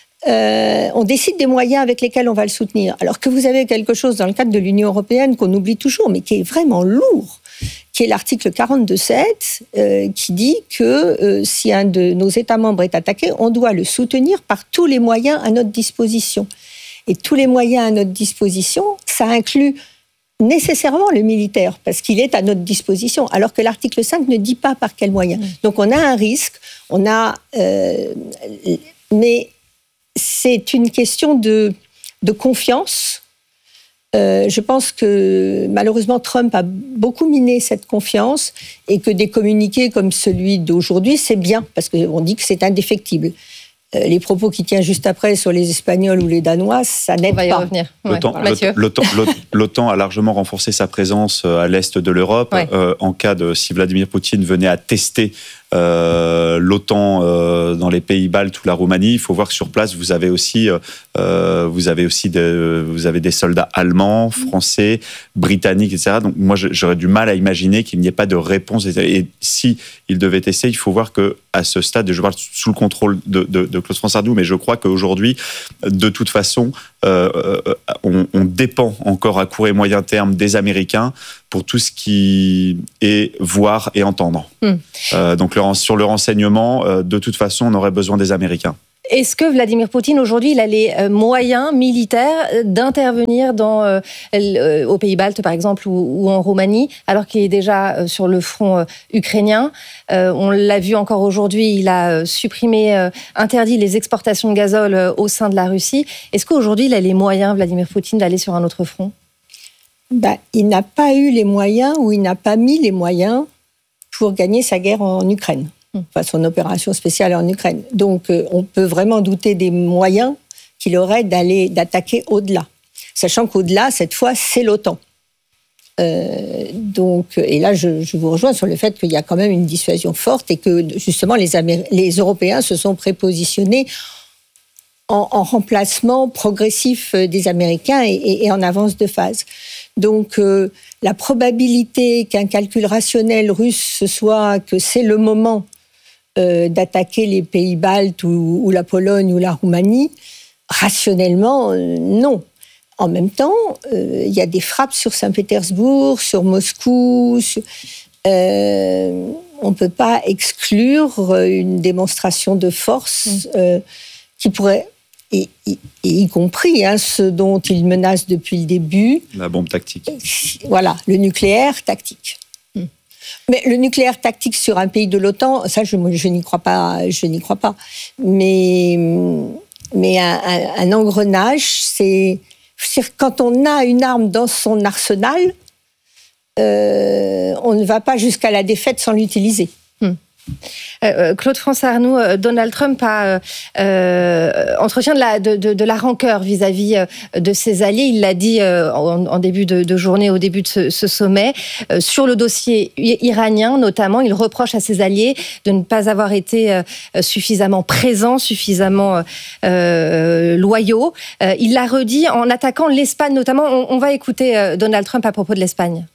on décide des moyens avec lesquels on va le soutenir. Alors que vous avez quelque chose dans le cadre de l'Union européenne qu'on oublie toujours, mais qui est vraiment lourd, qui est l'article 42.7, qui dit que si un de nos États membres est attaqué, on doit le soutenir par tous les moyens à notre disposition. Et tous les moyens à notre disposition, ça inclut nécessairement le militaire, parce qu'il est à notre disposition, alors que l'article 5 ne dit pas par quels moyens. Donc on a un risque, mais c'est une question de confiance. Je pense que malheureusement Trump a beaucoup miné cette confiance et que des communiqués comme celui d'aujourd'hui, c'est bien, parce qu'on dit que c'est indéfectible. Les propos qu'il tient juste après sur les Espagnols ou les Danois, ça n'aide pas. On va y revenir. L'OTAN a largement renforcé sa présence à l'est de l'Europe. En cas si Vladimir Poutine venait à tester l'OTAN dans les pays baltes ou la Roumanie, il faut voir que sur place vous avez des soldats allemands, français, britanniques, etc. Donc moi j'aurais du mal à imaginer qu'il n'y ait pas de réponse. Et si il devait tester, il faut voir que à ce stade, je parle sous le contrôle de Claude Francardou, mais je crois qu'aujourd'hui, de toute façon, on dépend encore à court et moyen terme des Américains pour tout ce qui est voir et entendre. Donc sur le renseignement, de toute façon, on aurait besoin des Américains. Est-ce que Vladimir Poutine, aujourd'hui, il a les moyens militaires d'intervenir aux Pays-Baltes, par exemple, ou en Roumanie, alors qu'il est déjà sur le front ukrainien? On l'a vu encore aujourd'hui, il a interdit les exportations de gazole au sein de la Russie. Est-ce qu'aujourd'hui, il a les moyens, Vladimir Poutine, d'aller sur un autre front? Il n'a pas eu les moyens, ou il n'a pas mis les moyens pour gagner sa guerre en Ukraine. Enfin, son opération spéciale en Ukraine. Donc, on peut vraiment douter des moyens qu'il aurait d'attaquer au-delà. Sachant qu'au-delà, cette fois, c'est l'OTAN. Et là, je vous rejoins sur le fait qu'il y a quand même une dissuasion forte et que, justement, les Européens se sont prépositionnés en remplacement progressif des Américains et en avance de phase. Donc, la probabilité qu'un calcul rationnel russe soit que c'est le moment d'attaquer les pays baltes ou la Pologne ou la Roumanie, rationnellement, non. En même temps, il y a des frappes sur Saint-Pétersbourg, sur Moscou. On ne peut pas exclure une démonstration de force qui pourrait, y compris ce dont il menace depuis le début. La bombe tactique. Voilà, le nucléaire tactique. Mais le nucléaire tactique sur un pays de l'OTAN, ça, je n'y crois pas. Mais un engrenage, c'est quand on a une arme dans son arsenal, on ne va pas jusqu'à la défaite sans l'utiliser. Claude-France Arnoux, Donald Trump entretient de la rancœur vis-à-vis de ses alliés. Il l'a dit en début de journée, au début de ce sommet. Sur le dossier iranien, notamment, il reproche à ses alliés de ne pas avoir été suffisamment présents, suffisamment loyaux. Il l'a redit en attaquant l'Espagne, notamment. On va écouter Donald Trump à propos de l'Espagne.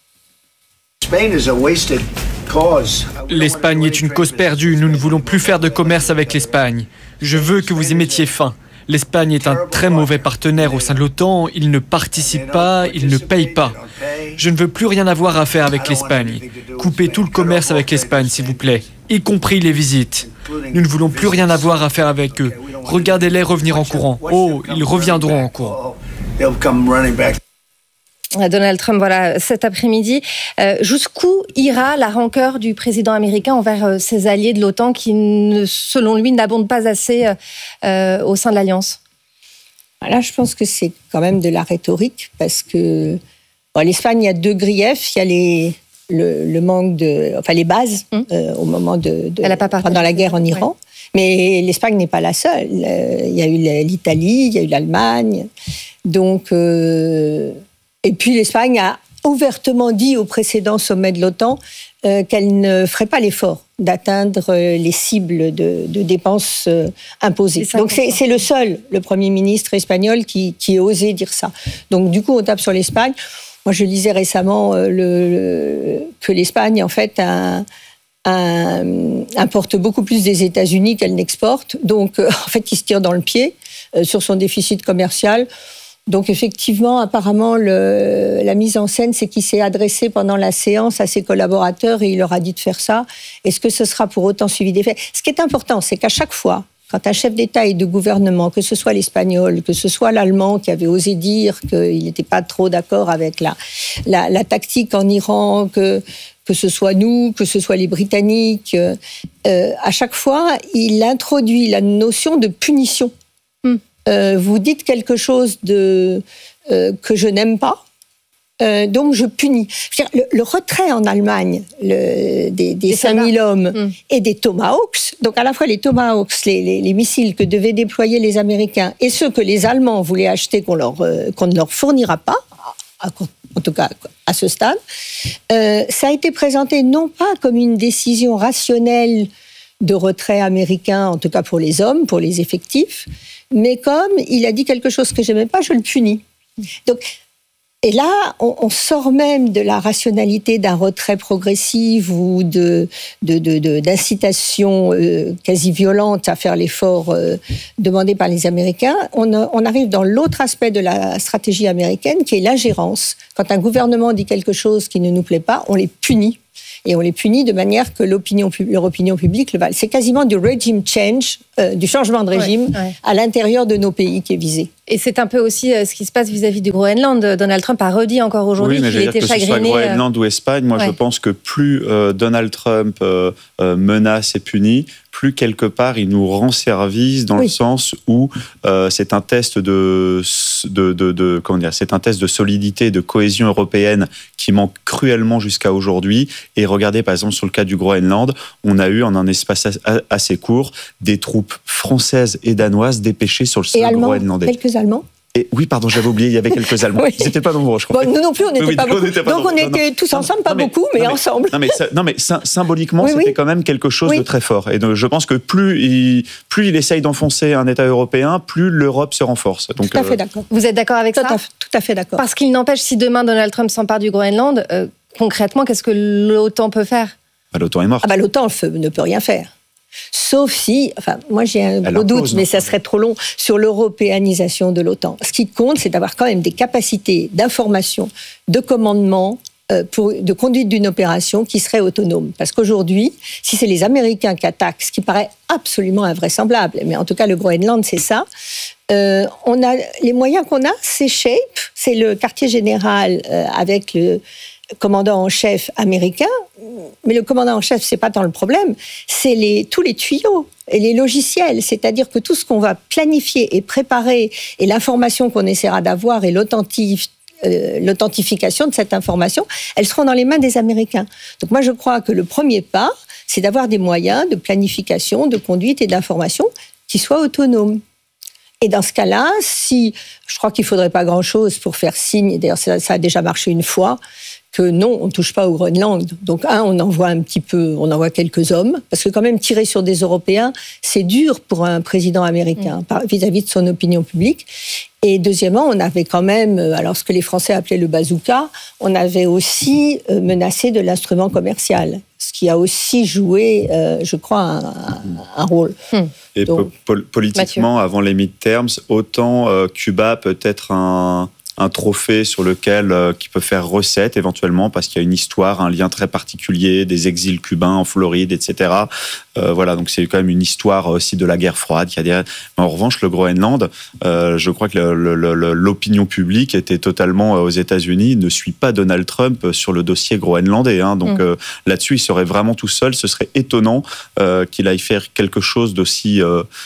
L'Espagne est une cause perdue. Nous ne voulons plus faire de commerce avec l'Espagne. Je veux que vous y mettiez fin. L'Espagne est un très mauvais partenaire au sein de l'OTAN. Il ne participe pas, il ne paye pas. Je ne veux plus rien avoir à faire avec l'Espagne. Coupez tout le commerce avec l'Espagne, s'il vous plaît, y compris les visites. Nous ne voulons plus rien avoir à faire avec eux. Regardez-les revenir en courant. Oh, ils reviendront en courant. Donald Trump, voilà, cet après-midi. Jusqu'où ira la rancœur du président américain envers ses alliés de l'OTAN qui, selon lui, n'abondent pas assez au sein de l'Alliance? Là, je pense que c'est quand même de la rhétorique parce que l'Espagne a deux griefs. Il y a le manque les bases au moment pendant la guerre en Iran. Ouais. Mais l'Espagne n'est pas la seule. Il y a eu l'Italie, il y a eu l'Allemagne. Donc... Et puis l'Espagne a ouvertement dit au précédent sommet de l'OTAN qu'elle ne ferait pas l'effort d'atteindre les cibles de dépenses imposées. Donc c'est le Premier ministre espagnol qui a osé dire ça. Donc du coup, on tape sur l'Espagne. Moi, je lisais récemment que l'Espagne, en fait, importe beaucoup plus des États-Unis qu'elle n'exporte. Donc, en fait, il se tire dans le pied sur son déficit commercial. Donc effectivement, apparemment, la mise en scène, c'est qu'il s'est adressé pendant la séance à ses collaborateurs et il leur a dit de faire ça. Est-ce que ce sera pour autant suivi des faits? Ce qui est important, c'est qu'à chaque fois, quand un chef d'État et de gouvernement, que ce soit l'Espagnol, que ce soit l'Allemand qui avait osé dire qu'il n'était pas trop d'accord avec la tactique en Iran, que ce soit nous, que ce soit les Britanniques, à chaque fois, il introduit la notion de punition. Vous dites quelque chose que je n'aime pas, donc je punis. Le retrait en Allemagne des 5000 hommes et des Tomahawks, donc à la fois les Tomahawks, les missiles que devaient déployer les Américains et ceux que les Allemands voulaient acheter qu'on ne leur fournira pas, en tout cas à ce stade, ça a été présenté non pas comme une décision rationnelle de retrait américain, en tout cas pour les hommes, pour les effectifs, mais comme il a dit quelque chose que j'aimais pas, je le punis. Donc, Et là, on sort même de la rationalité d'un retrait progressif ou d'incitation quasi violente à faire l'effort demandé par les Américains. On arrive dans l'autre aspect de la stratégie américaine, qui est l'ingérence. Quand un gouvernement dit quelque chose qui ne nous plaît pas, on les punit. Et on les punit de manière que leur opinion publique le valide. C'est quasiment du regime change, du changement de régime à l'intérieur de nos pays qui est visé. Et c'est un peu aussi ce qui se passe vis-à-vis du Groenland. Donald Trump a redit encore aujourd'hui qu'il était chagriné. Que ce soit Groenland ou Espagne, moi je pense que plus Donald Trump menace et punit, plus quelque part il nous rend service dans le sens où c'est un test c'est un test de solidité, de cohésion européenne qui manque cruellement jusqu'à aujourd'hui. Et regardez par exemple sur le cas du Groenland, on a eu en un espace assez court des troupes françaises et danoises dépêchées sur le sol groenlandais. Quelques Allemands. Et oui, pardon, j'avais oublié, il y avait quelques Allemands. Ils n'étaient pas nombreux, je crois. Bon, nous non plus, on n'était pas beaucoup. Donc on était tous ensemble, pas beaucoup, mais ensemble. Non, mais symboliquement, c'était quand même quelque chose de très fort. Et donc, je pense que plus il essaye d'enfoncer un État européen, plus l'Europe se renforce. Donc, tout à fait d'accord. Vous êtes d'accord avec ça ? Tout à fait d'accord. Parce qu'il n'empêche, si demain Donald Trump s'empare du Groenland, concrètement, qu'est-ce que l'OTAN peut faire ? L'OTAN est morte. L'OTAN ne peut rien faire. Sauf si, moi j'ai un gros doute, mais ça serait trop long, sur l'européanisation de l'OTAN. Ce qui compte, c'est d'avoir quand même des capacités d'information, de commandement, de conduite d'une opération qui serait autonome. Parce qu'aujourd'hui, si c'est les Américains qui attaquent, ce qui paraît absolument invraisemblable, mais en tout cas le Groenland c'est ça, on a, les moyens qu'on a, c'est SHAPE, c'est le quartier général avec le commandant en chef américain, mais le commandant en chef, c'est pas tant le problème, c'est tous les tuyaux et les logiciels, c'est-à-dire que tout ce qu'on va planifier et préparer et l'information qu'on essaiera d'avoir et l'authentification de cette information, elles seront dans les mains des Américains. Donc moi, je crois que le premier pas, c'est d'avoir des moyens de planification, de conduite et d'information qui soient autonomes. Et dans ce cas-là, je crois qu'il ne faudrait pas grand-chose pour faire signe, et d'ailleurs ça a déjà marché une fois, que non, on ne touche pas au Groenland. Donc, on envoie quelques hommes, parce que quand même, tirer sur des Européens, c'est dur pour un président américain, vis-à-vis de son opinion publique. Et deuxièmement, on avait quand même, alors ce que les Français appelaient le bazooka, on avait aussi menacé de l'instrument commercial, ce qui a aussi joué, je crois, un rôle. Et donc, politiquement, Mathieu, avant les midterms, autant Cuba peut être un trophée sur lequel qui peut faire recette éventuellement parce qu'il y a une histoire, un lien très particulier, des exils cubains en Floride, etc. Voilà, donc c'est quand même une histoire aussi de la guerre froide. En revanche, le Groenland, je crois que l'opinion publique était totalement aux États-Unis, ne suit pas Donald Trump sur le dossier groenlandais. Donc là-dessus, il serait vraiment tout seul. Ce serait étonnant qu'il aille faire quelque chose d'aussi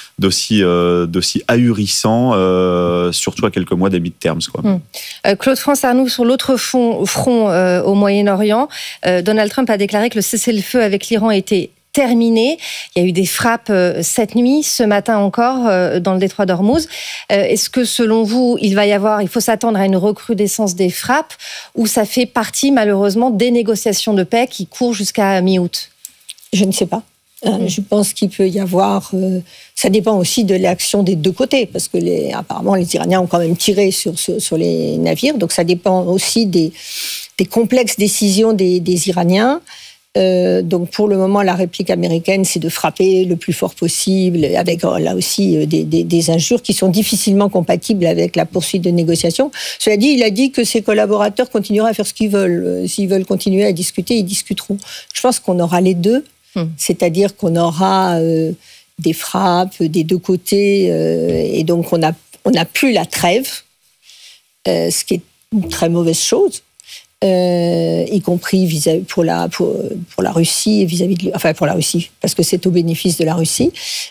ahurissant, surtout à quelques mois des midterms, quoi. Claude France Arnoux, sur l'autre front au Moyen-Orient, Donald Trump a déclaré que le cessez-le-feu avec l'Iran était terminé. Il y a eu des frappes cette nuit, ce matin encore, dans le détroit d'Ormuz. Est-ce que, selon vous, il faut s'attendre à une recrudescence des frappes, ou ça fait partie, malheureusement, des négociations de paix qui courent jusqu'à mi-août ? Je ne sais pas. Je pense qu'il peut y avoir... ça dépend aussi de l'action des deux côtés, parce que apparemment, les Iraniens ont quand même tiré sur les navires, donc ça dépend aussi des complexes décisions des Iraniens. Donc pour le moment, la réplique américaine, c'est de frapper le plus fort possible, avec là aussi des injures qui sont difficilement compatibles avec la poursuite de négociations. Cela dit, il a dit que ses collaborateurs continueraient à faire ce qu'ils veulent. S'ils veulent continuer à discuter, ils discuteront. Je pense qu'on aura les deux, c'est-à-dire qu'on aura des frappes des deux côtés, et donc on n'a plus la trêve, ce qui est une très mauvaise chose. Y compris pour la Russie et vis-à-vis pour la Russie, parce que c'est au bénéfice de la Russie.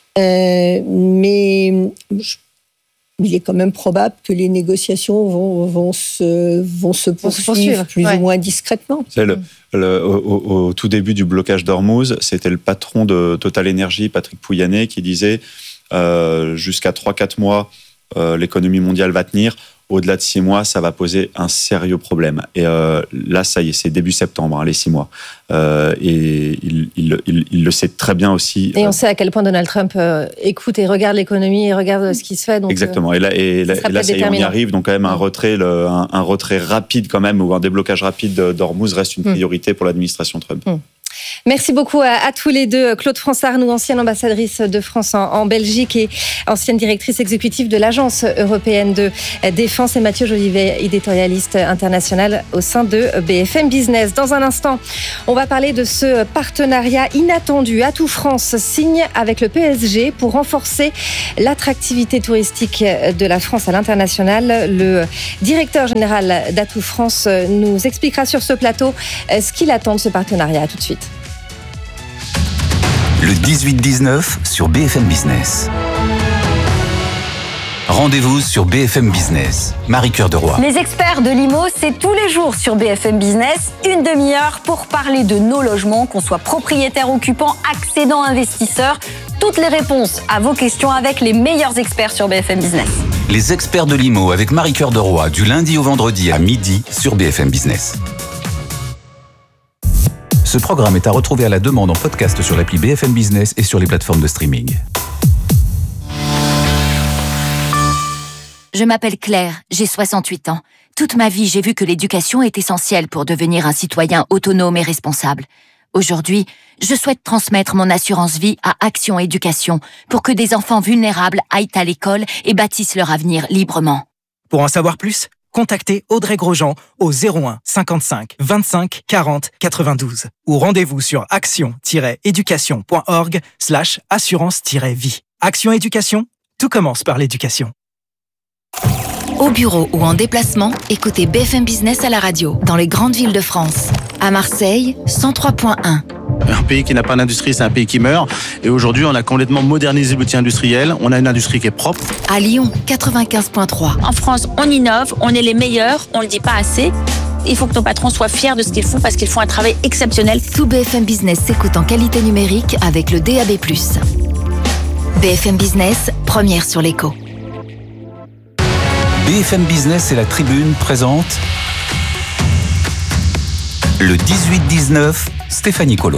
Mais il est quand même probable que les négociations vont se poursuivre plus ou moins discrètement. Au tout début du blocage d'Ormuz, c'était le patron de Total Energy, Patrick Pouyanné, qui disait jusqu'à 3-4 mois, l'économie mondiale va tenir, au-delà de 6 mois, ça va poser un sérieux problème. Et là, ça y est, c'est début septembre, les 6 mois. Et il le sait très bien aussi. Et on sait à quel point Donald Trump écoute et regarde l'économie et regarde ce qui se fait. Donc, exactement. Et là, ça y est, on y arrive. Donc, quand même, un retrait rapide, quand même, ou un déblocage rapide d'Ormuz reste une priorité pour l'administration Trump. Merci beaucoup à tous les deux. Claude France-Arnoux, ancienne ambassadrice de France en Belgique et ancienne directrice exécutive de l'Agence européenne de défense, et Mathieu Jolivet, éditorialiste international au sein de BFM Business. Dans un instant, on va parler de ce partenariat inattendu. Atout France signe avec le PSG pour renforcer l'attractivité touristique de la France à l'international. Le directeur général d'Atout France nous expliquera sur ce plateau ce qu'il attend de ce partenariat. À tout de suite. Le 18-19 sur BFM Business. Rendez-vous sur BFM Business. Marie-Cœur de Roy. Les experts de l'IMO, c'est tous les jours sur BFM Business, une demi-heure pour parler de nos logements, qu'on soit propriétaire, occupant, accédant, investisseur. Toutes les réponses à vos questions avec les meilleurs experts sur BFM Business. Les experts de l'IMO avec Marie-Cœur de Roy, du lundi au vendredi à midi sur BFM Business. Ce programme est à retrouver à la demande en podcast sur l'appli BFM Business et sur les plateformes de streaming. Je m'appelle Claire, j'ai 68 ans. Toute ma vie, j'ai vu que l'éducation est essentielle pour devenir un citoyen autonome et responsable. Aujourd'hui, je souhaite transmettre mon assurance vie à Action Éducation pour que des enfants vulnérables aillent à l'école et bâtissent leur avenir librement. Pour en savoir plus, contactez Audrey Grosjean au 01 55 25 40 92 ou rendez-vous sur action-éducation.org/assurance-vie. Action Éducation, tout commence par l'éducation. Au bureau ou en déplacement, écoutez BFM Business à la radio, dans les grandes villes de France. À Marseille, 103.1. Un pays qui n'a pas d'industrie, c'est un pays qui meurt. Et aujourd'hui, on a complètement modernisé l'outil industriel. On a une industrie qui est propre. À Lyon, 95.3. En France, on innove, on est les meilleurs, on ne le dit pas assez. Il faut que nos patrons soient fiers de ce qu'ils font parce qu'ils font un travail exceptionnel. Tout BFM Business s'écoute en qualité numérique avec le DAB+. BFM Business, première sur l'écho. BFM Business et la Tribune présentent le 18-19, Stéphanie Colo.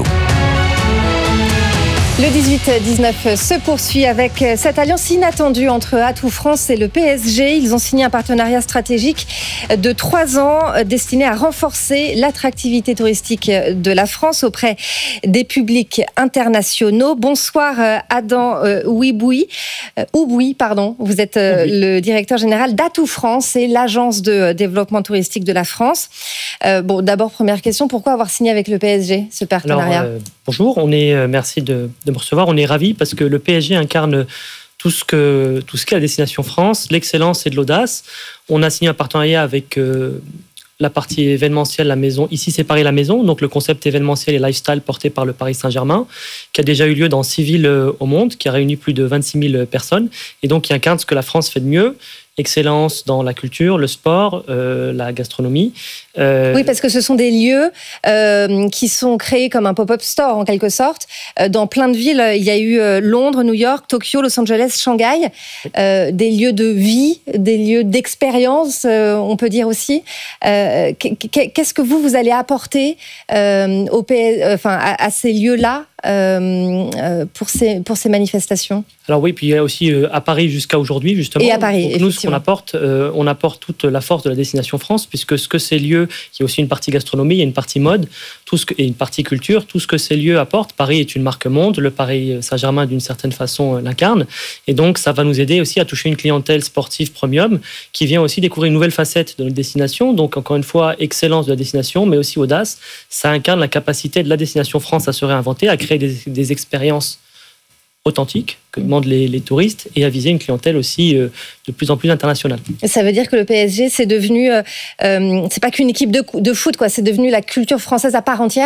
Le 18-19 se poursuit avec cette alliance inattendue entre Atout France et le PSG. Ils ont signé un partenariat stratégique de 3 ans destiné à renforcer l'attractivité touristique de la France auprès des publics internationaux. Bonsoir Adam Ouiboui. Vous êtes le directeur général d'Atout France et l'agence de développement touristique de la France. D'abord, première question, pourquoi avoir signé avec le PSG ce partenariat ? Bonjour, merci de me recevoir. On est ravis parce que le PSG incarne tout ce qu'est la destination France, l'excellence et de l'audace. On a signé un partenariat avec la partie événementielle, la maison. Ici, c'est Paris la maison, donc le concept événementiel et lifestyle porté par le Paris Saint-Germain, qui a déjà eu lieu dans 6 villes au monde, qui a réuni plus de 26 000 personnes, et donc qui incarne ce que la France fait de mieux. Excellence dans la culture, le sport, la gastronomie. Oui, parce que ce sont des lieux qui sont créés comme un pop-up store, en quelque sorte. Dans plein de villes, il y a eu Londres, New York, Tokyo, Los Angeles, Shanghai. Des lieux de vie, des lieux d'expérience, on peut dire aussi. Qu'est-ce que vous allez apporter à ces lieux-là pour ces manifestations ? Alors oui, puis il y a aussi à Paris jusqu'à aujourd'hui, justement. Et à Paris, donc, nous, ce qu'on apporte, on apporte toute la force de la destination France, puisque ce que ces lieux, il y a aussi une partie gastronomie, il y a une partie mode, et une partie culture, tout ce que ces lieux apportent. Paris est une marque monde, le Paris Saint-Germain, d'une certaine façon, l'incarne. Et donc, ça va nous aider aussi à toucher une clientèle sportive premium, qui vient aussi découvrir une nouvelle facette de notre destination. Donc, encore une fois, excellence de la destination, mais aussi audace. Ça incarne la capacité de la destination France à se réinventer, à créer des expériences authentiques que demandent les touristes et à viser une clientèle aussi de plus en plus internationale. Ça veut dire que le PSG, c'est devenu, c'est pas qu'une équipe de foot, quoi, c'est devenu la culture française à part entière ?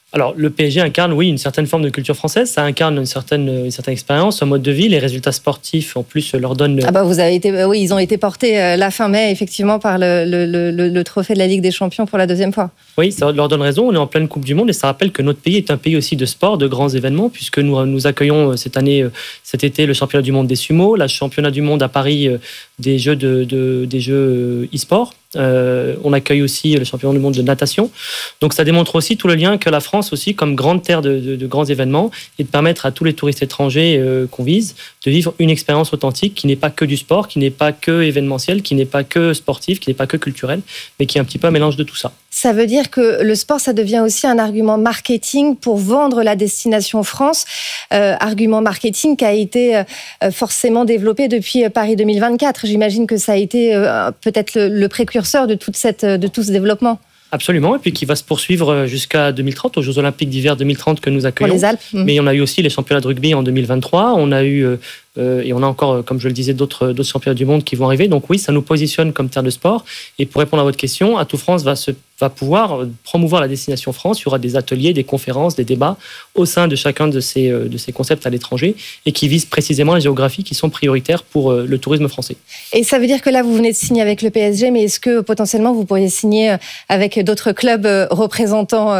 Alors, le PSG incarne, oui, une certaine forme de culture française. Ça incarne une certaine expérience, un mode de vie. Les résultats sportifs, en plus, leur donnent... ils ont été portés la fin mai, effectivement, par le trophée de la Ligue des Champions pour la deuxième fois. Oui, ça leur donne raison. On est en pleine Coupe du Monde et ça rappelle que notre pays est un pays aussi de sport, de grands événements, puisque nous accueillons cet été, le championnat du monde des sumo, le championnat du monde à Paris des jeux e-sport. On accueille aussi le championnat du monde de natation. Donc ça démontre aussi tout le lien que la France aussi, comme grande terre de grands événements, et de permettre à tous les touristes étrangers qu'on vise de vivre une expérience authentique qui n'est pas que du sport, qui n'est pas que événementiel, qui n'est pas que sportif, qui n'est pas que culturel, mais qui est un petit peu un mélange de tout ça. Ça veut dire que le sport, ça devient aussi un argument marketing pour vendre la destination France, argument marketing qui a été forcément développé depuis Paris 2024. J'imagine que ça a été peut-être le précurseur de tout ce développement. Absolument, et puis qui va se poursuivre jusqu'à 2030, aux Jeux Olympiques d'hiver 2030 que nous accueillons. Pour les Alpes. Mais on a eu aussi les championnats de rugby en 2023, on a eu... et on a encore, comme je le disais, d'autres championnats du monde qui vont arriver. Donc oui, ça nous positionne comme terre de sport. Et pour répondre à votre question, Atout France va pouvoir promouvoir la destination France. Il y aura des ateliers, des conférences, des débats au sein de chacun de ces concepts à l'étranger et qui visent précisément les géographies qui sont prioritaires pour le tourisme français. Et ça veut dire que là, vous venez de signer avec le PSG, mais est-ce que potentiellement vous pourriez signer avec d'autres clubs représentants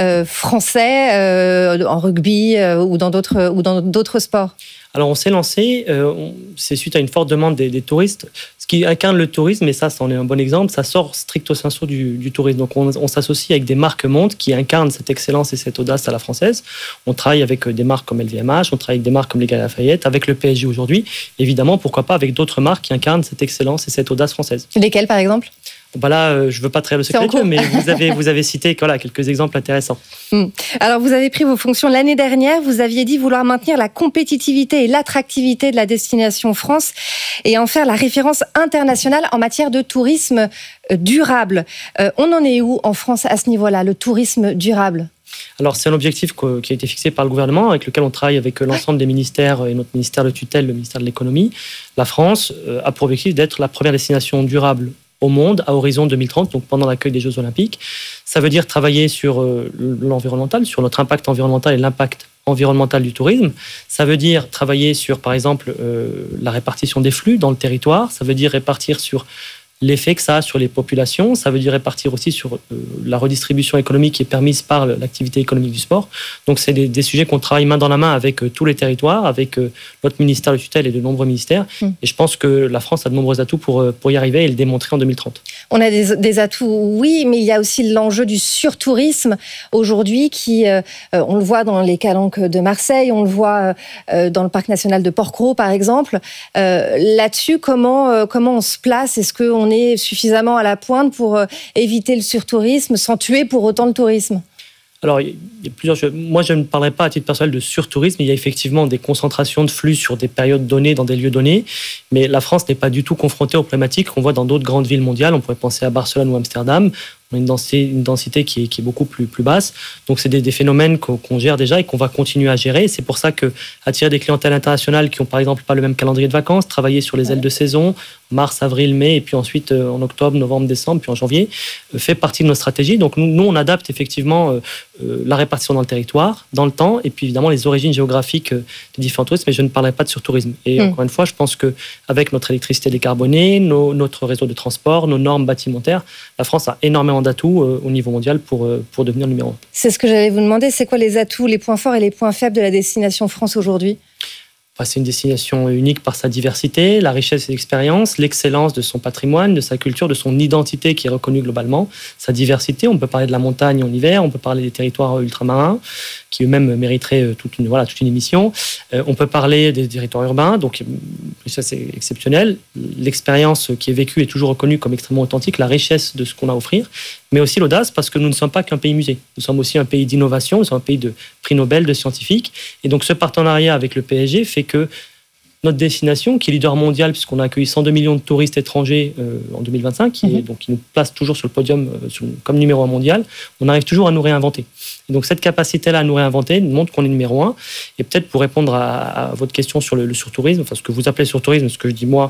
français en rugby ou dans d'autres sports ? Alors on s'est lancé, c'est suite à une forte demande des touristes. Ce qui incarne le tourisme, et ça c'en est un bon exemple, ça sort stricto sensu du tourisme. Donc on s'associe avec des marques mondes qui incarnent cette excellence et cette audace à la française. On travaille avec des marques comme LVMH, on travaille avec des marques comme les Galeries Lafayette, avec le PSG aujourd'hui. Évidemment, pourquoi pas avec d'autres marques qui incarnent cette excellence et cette audace française. Lesquelles par exemple ? Bon, là, je ne veux pas trahir le secret, mais vous avez cité quelques exemples intéressants. Alors, vous avez pris vos fonctions l'année dernière. Vous aviez dit vouloir maintenir la compétitivité et l'attractivité de la destination France et en faire la référence internationale en matière de tourisme durable. On en est où en France à ce niveau-là, le tourisme durable ? Alors, c'est un objectif qui a été fixé par le gouvernement, avec lequel on travaille avec l'ensemble des ministères et notre ministère de tutelle, le ministère de l'économie. La France a pour objectif d'être la première destination durable au monde à horizon 2030, donc pendant l'accueil des Jeux Olympiques. Ça veut dire travailler sur l'environnemental, sur notre impact environnemental et l'impact environnemental du tourisme. Ça veut dire travailler sur, par exemple, la répartition des flux dans le territoire. Ça veut dire répartir sur l'effet que ça a sur les populations. Ça veut dire répartir aussi sur la redistribution économique qui est permise par l'activité économique du sport. Donc, c'est des sujets qu'on travaille main dans la main avec tous les territoires, avec notre ministère de tutelle et de nombreux ministères. Et je pense que la France a de nombreux atouts pour y arriver et le démontrer en 2030. On a des atouts, oui, mais il y a aussi l'enjeu du surtourisme aujourd'hui qui, on le voit dans les calanques de Marseille, on le voit dans le parc national de Porquerolles, par exemple. Là-dessus, comment on se place ? Est-ce qu'on est suffisamment à la pointe pour éviter le surtourisme sans tuer pour autant le tourisme ? Alors, il y a plusieurs choses. Moi, je ne parlerai pas à titre personnel de surtourisme. Il y a effectivement des concentrations de flux sur des périodes données, dans des lieux donnés. Mais la France n'est pas du tout confrontée aux problématiques qu'on voit dans d'autres grandes villes mondiales. On pourrait penser à Barcelone ou Amsterdam. On a une densité qui est beaucoup plus basse. Donc, c'est des phénomènes qu'on gère déjà et qu'on va continuer à gérer. C'est pour ça qu'attirer des clientèles internationales qui n'ont, par exemple, pas le même calendrier de vacances, travailler sur les ailes de saison, mars, avril, mai, et puis ensuite en octobre, novembre, décembre, puis en janvier, fait partie de nos stratégies. Donc, nous on adapte effectivement la répartition dans le territoire, dans le temps, et puis évidemment les origines géographiques des différents touristes, mais je ne parlerai pas de surtourisme. Et encore une fois, je pense qu'avec notre électricité décarbonée, notre réseau de transport, nos normes bâtimentaires, la France a énormément d'atouts au niveau mondial pour devenir numéro 1. C'est ce que j'allais vous demander, c'est quoi les atouts, les points forts et les points faibles de la destination France aujourd'hui ? C'est une destination unique par sa diversité, la richesse et l'expérience, l'excellence de son patrimoine, de sa culture, de son identité qui est reconnue globalement, sa diversité. On peut parler de la montagne en hiver, on peut parler des territoires ultramarins qui eux-mêmes mériteraient toute une émission. On peut parler des territoires urbains, donc ça c'est exceptionnel. L'expérience qui est vécue est toujours reconnue comme extrêmement authentique, la richesse de ce qu'on a à offrir, mais aussi l'audace parce que nous ne sommes pas qu'un pays musée. Nous sommes aussi un pays d'innovation, nous sommes un pays de prix Nobel, de scientifiques. Et donc ce partenariat avec le PSG fait que notre destination, qui est leader mondial, puisqu'on a accueilli 102 millions de touristes étrangers en 2025, qui nous place toujours sur le podium comme numéro 1 mondial, on arrive toujours à nous réinventer. Et donc cette capacité-là à nous réinventer nous montre qu'on est numéro 1. Et peut-être pour répondre à votre question sur le surtourisme, enfin ce que vous appelez surtourisme, ce que je dis moi, ce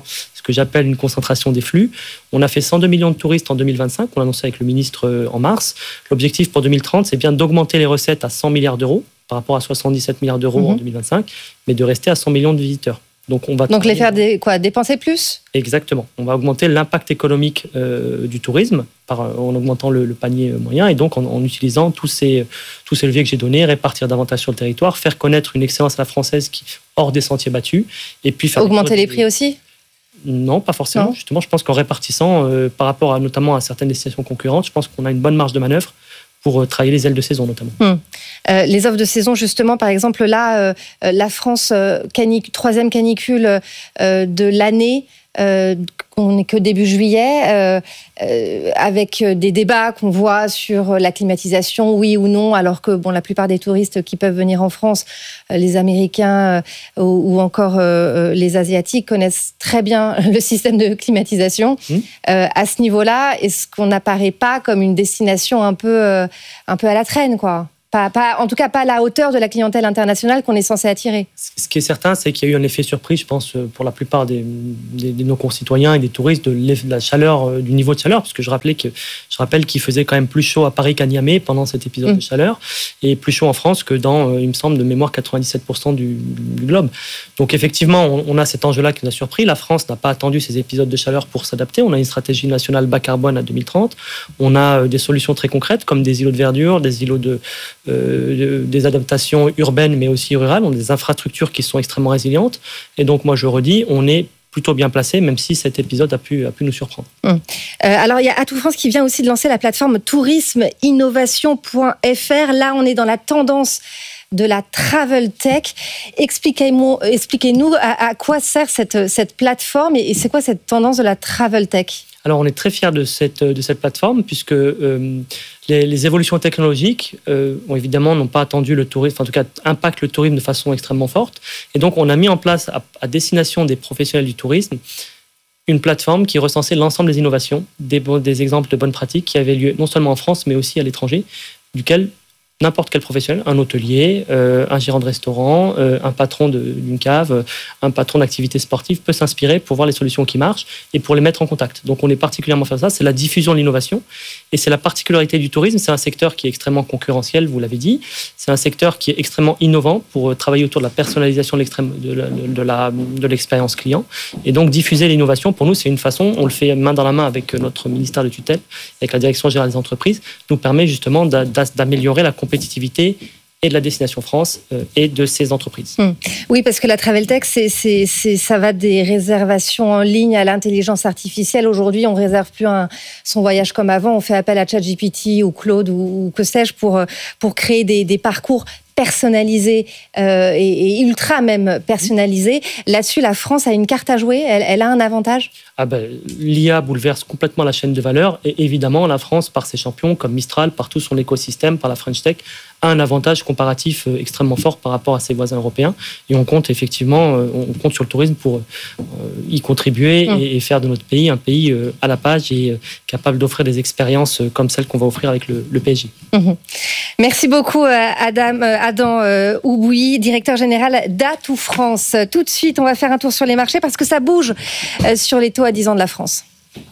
ce que j'appelle une concentration des flux. On a fait 102 millions de touristes en 2025, on l'a annoncé avec le ministre en mars. L'objectif pour 2030, c'est bien d'augmenter les recettes à 100 milliards d'euros par rapport à 77 milliards d'euros en 2025, mais de rester à 100 millions de visiteurs. Donc les faire dépenser plus ? Exactement. On va augmenter l'impact économique du tourisme en augmentant le panier moyen et donc en utilisant tous ces leviers que j'ai donnés, répartir davantage sur le territoire, faire connaître une excellence à la française hors des sentiers battus et puis faire augmenter les prix aussi ? Non, pas forcément. Non. Justement, je pense qu'en répartissant par rapport notamment à certaines destinations concurrentes, je pense qu'on a une bonne marge de manœuvre pour travailler les ailes de saison notamment. Les offres de saison, justement, par exemple, là, la France, troisième canicule de l'année, on n'est que début juillet, avec des débats qu'on voit sur la climatisation, oui ou non, alors que la plupart des touristes qui peuvent venir en France, les Américains ou encore les Asiatiques connaissent très bien le système de climatisation. À ce niveau-là, est-ce qu'on n'apparaît pas comme une destination un peu à la traîne, quoi ? En tout cas, pas à la hauteur de la clientèle internationale qu'on est censé attirer. Ce qui est certain, c'est qu'il y a eu un effet surprise, je pense, pour la plupart de nos concitoyens et des touristes, de la chaleur, du niveau de chaleur, parce que je rappelle qu'il faisait quand même plus chaud à Paris qu'à Niamey pendant cet épisode de chaleur, et plus chaud en France que dans, il me semble, de mémoire, 97% du globe. Donc effectivement, on a cet enjeu-là qui nous a surpris. La France n'a pas attendu ces épisodes de chaleur pour s'adapter. On a une stratégie nationale bas carbone à 2030. On a des solutions très concrètes, comme des îlots de verdure, des îlots des adaptations urbaines mais aussi rurales, on a des infrastructures qui sont extrêmement résilientes et donc moi je redis, on est plutôt bien placé même si cet épisode a pu nous surprendre. Alors il y a Atout France qui vient aussi de lancer la plateforme tourismeinnovation.fr. Là on est dans la tendance de la travel tech. Expliquez-nous à quoi sert cette plateforme et c'est quoi cette tendance de la travel tech ? Alors, on est très fiers de cette plateforme puisque les évolutions technologiques n'ont pas attendu le tourisme, en tout cas impactent le tourisme de façon extrêmement forte. Et donc, on a mis en place à destination des professionnels du tourisme une plateforme qui recensait l'ensemble des innovations, des exemples de bonnes pratiques qui avaient lieu non seulement en France mais aussi à l'étranger, duquel n'importe quel professionnel, un hôtelier, un gérant de restaurant, un patron d'une cave, un patron d'activité sportive peut s'inspirer pour voir les solutions qui marchent et pour les mettre en contact. Donc on est particulièrement fait ça, c'est la diffusion de l'innovation et c'est la particularité du tourisme. C'est un secteur qui est extrêmement concurrentiel, vous l'avez dit. C'est un secteur qui est extrêmement innovant pour travailler autour de la personnalisation de l'expérience client. Et donc diffuser l'innovation, pour nous, c'est une façon, on le fait main dans la main avec notre ministère de tutelle, avec la Direction générale des entreprises, nous permet justement d'améliorer la compétitivité et de la destination France et de ses entreprises. Oui, parce que la travel tech, ça va des réservations en ligne à l'intelligence artificielle. Aujourd'hui, on ne réserve plus son voyage comme avant. On fait appel à ChatGPT ou Claude ou que sais-je pour créer des parcours personnalisés et ultra même personnalisés. Là-dessus, la France a une carte à jouer. Elle a un avantage ? L'IA bouleverse complètement la chaîne de valeur et évidemment, la France, par ses champions comme Mistral, par tout son écosystème, par la French Tech, a un avantage comparatif extrêmement fort par rapport à ses voisins européens. Et on compte effectivement, sur le tourisme pour y contribuer et faire de notre pays un pays à la page et capable d'offrir des expériences comme celles qu'on va offrir avec le PSG. Merci beaucoup Adam Ouboui, directeur général d'Atout France. Tout de suite, on va faire un tour sur les marchés parce que ça bouge sur les taux à 10 ans de la France.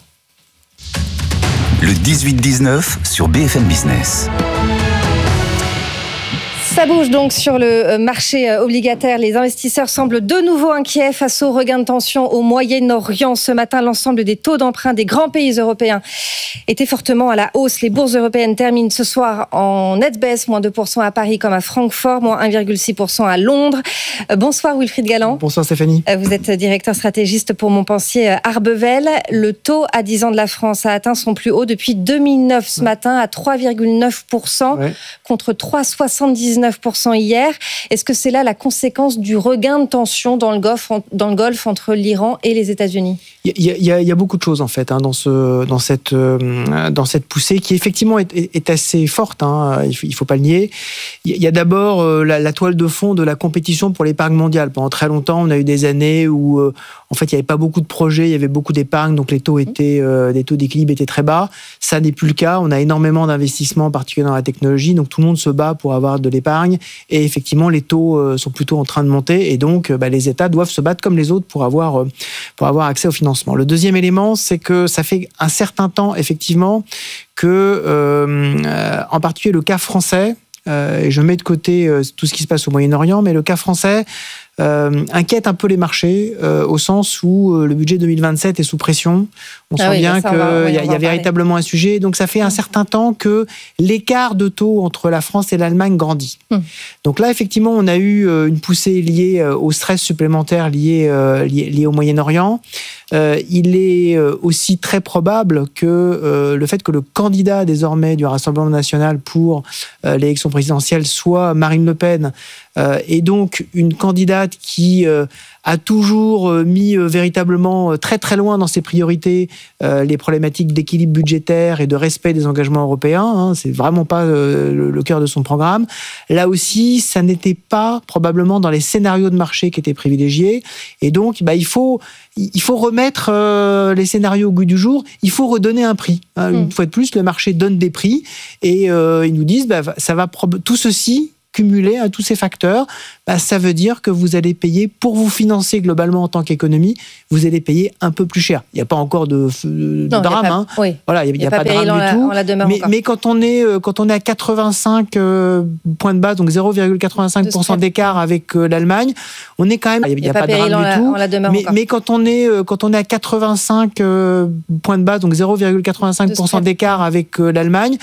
Le 18-19 sur BFM Business. Ça bouge donc sur le marché obligataire. Les investisseurs semblent de nouveau inquiets face au regain de tension au Moyen-Orient. Ce matin, l'ensemble des taux d'emprunt des grands pays européens étaient fortement à la hausse. Les bourses européennes terminent ce soir en nette baisse, moins 2% à Paris comme à Francfort, moins 1,6% à Londres. Bonsoir Wilfried Galland. Bonsoir Stéphanie. Vous êtes directeur stratégiste pour Montpensier Arbevel. Le taux à 10 ans de la France a atteint son plus haut depuis 2009 ce matin à 3,9% contre 3,79% hier. Est-ce que c'est là la conséquence du regain de tension dans le Golfe entre l'Iran et les États-Unis ? Il y a beaucoup de choses en fait dans cette poussée qui effectivement est assez forte. Il faut pas le nier. Il y a d'abord la toile de fond de la compétition pour l'épargne mondiale. Pendant très longtemps, on a eu des années où en fait il y avait pas beaucoup de projets, il y avait beaucoup d'épargne, donc les taux d'équilibre étaient très bas. Ça n'est plus le cas. On a énormément d'investissements, en particulier dans la technologie, donc tout le monde se bat pour avoir de l'épargne d'épargne et effectivement les taux sont plutôt en train de monter et donc les États doivent se battre comme les autres pour avoir accès au financement. Le deuxième élément, c'est que ça fait un certain temps effectivement que, en particulier le cas français, et je mets de côté tout ce qui se passe au Moyen-Orient, mais le cas français inquiète un peu les marchés au sens où le budget 2027 est sous pression. On sent bien qu'il y a véritablement un sujet. Donc ça fait un certain temps que l'écart de taux entre la France et l'Allemagne grandit. Donc là, effectivement, on a eu une poussée liée au stress supplémentaire lié au Moyen-Orient. Il est aussi très probable que le fait que le candidat désormais du Rassemblement national pour l'élection présidentielle soit Marine Le Pen, et donc une candidate qui a toujours mis véritablement très très loin dans ses priorités les problématiques d'équilibre budgétaire et de respect des engagements européens. C'est vraiment pas le cœur de son programme. Là aussi, ça n'était pas probablement dans les scénarios de marché qui étaient privilégiés. Et donc, il faut remettre les scénarios au goût du jour. Il faut redonner un prix. Une fois de plus, le marché donne des prix et ils nous disent ça va tout ceci cumulé à tous ces facteurs, ça veut dire que vous allez payer, pour vous financer globalement en tant qu'économie, vous allez payer un peu plus cher. Il n'y a pas encore de drame. Voilà, il n'y a pas de drame du tout. Mais quand on est à 85 points de base, donc 0,85% d'écart avec l'Allemagne, on est quand même... Il n'y a pas de drame du tout. Mais quand on est à 85 points de base, donc 0,85% d'écart avec l'Allemagne,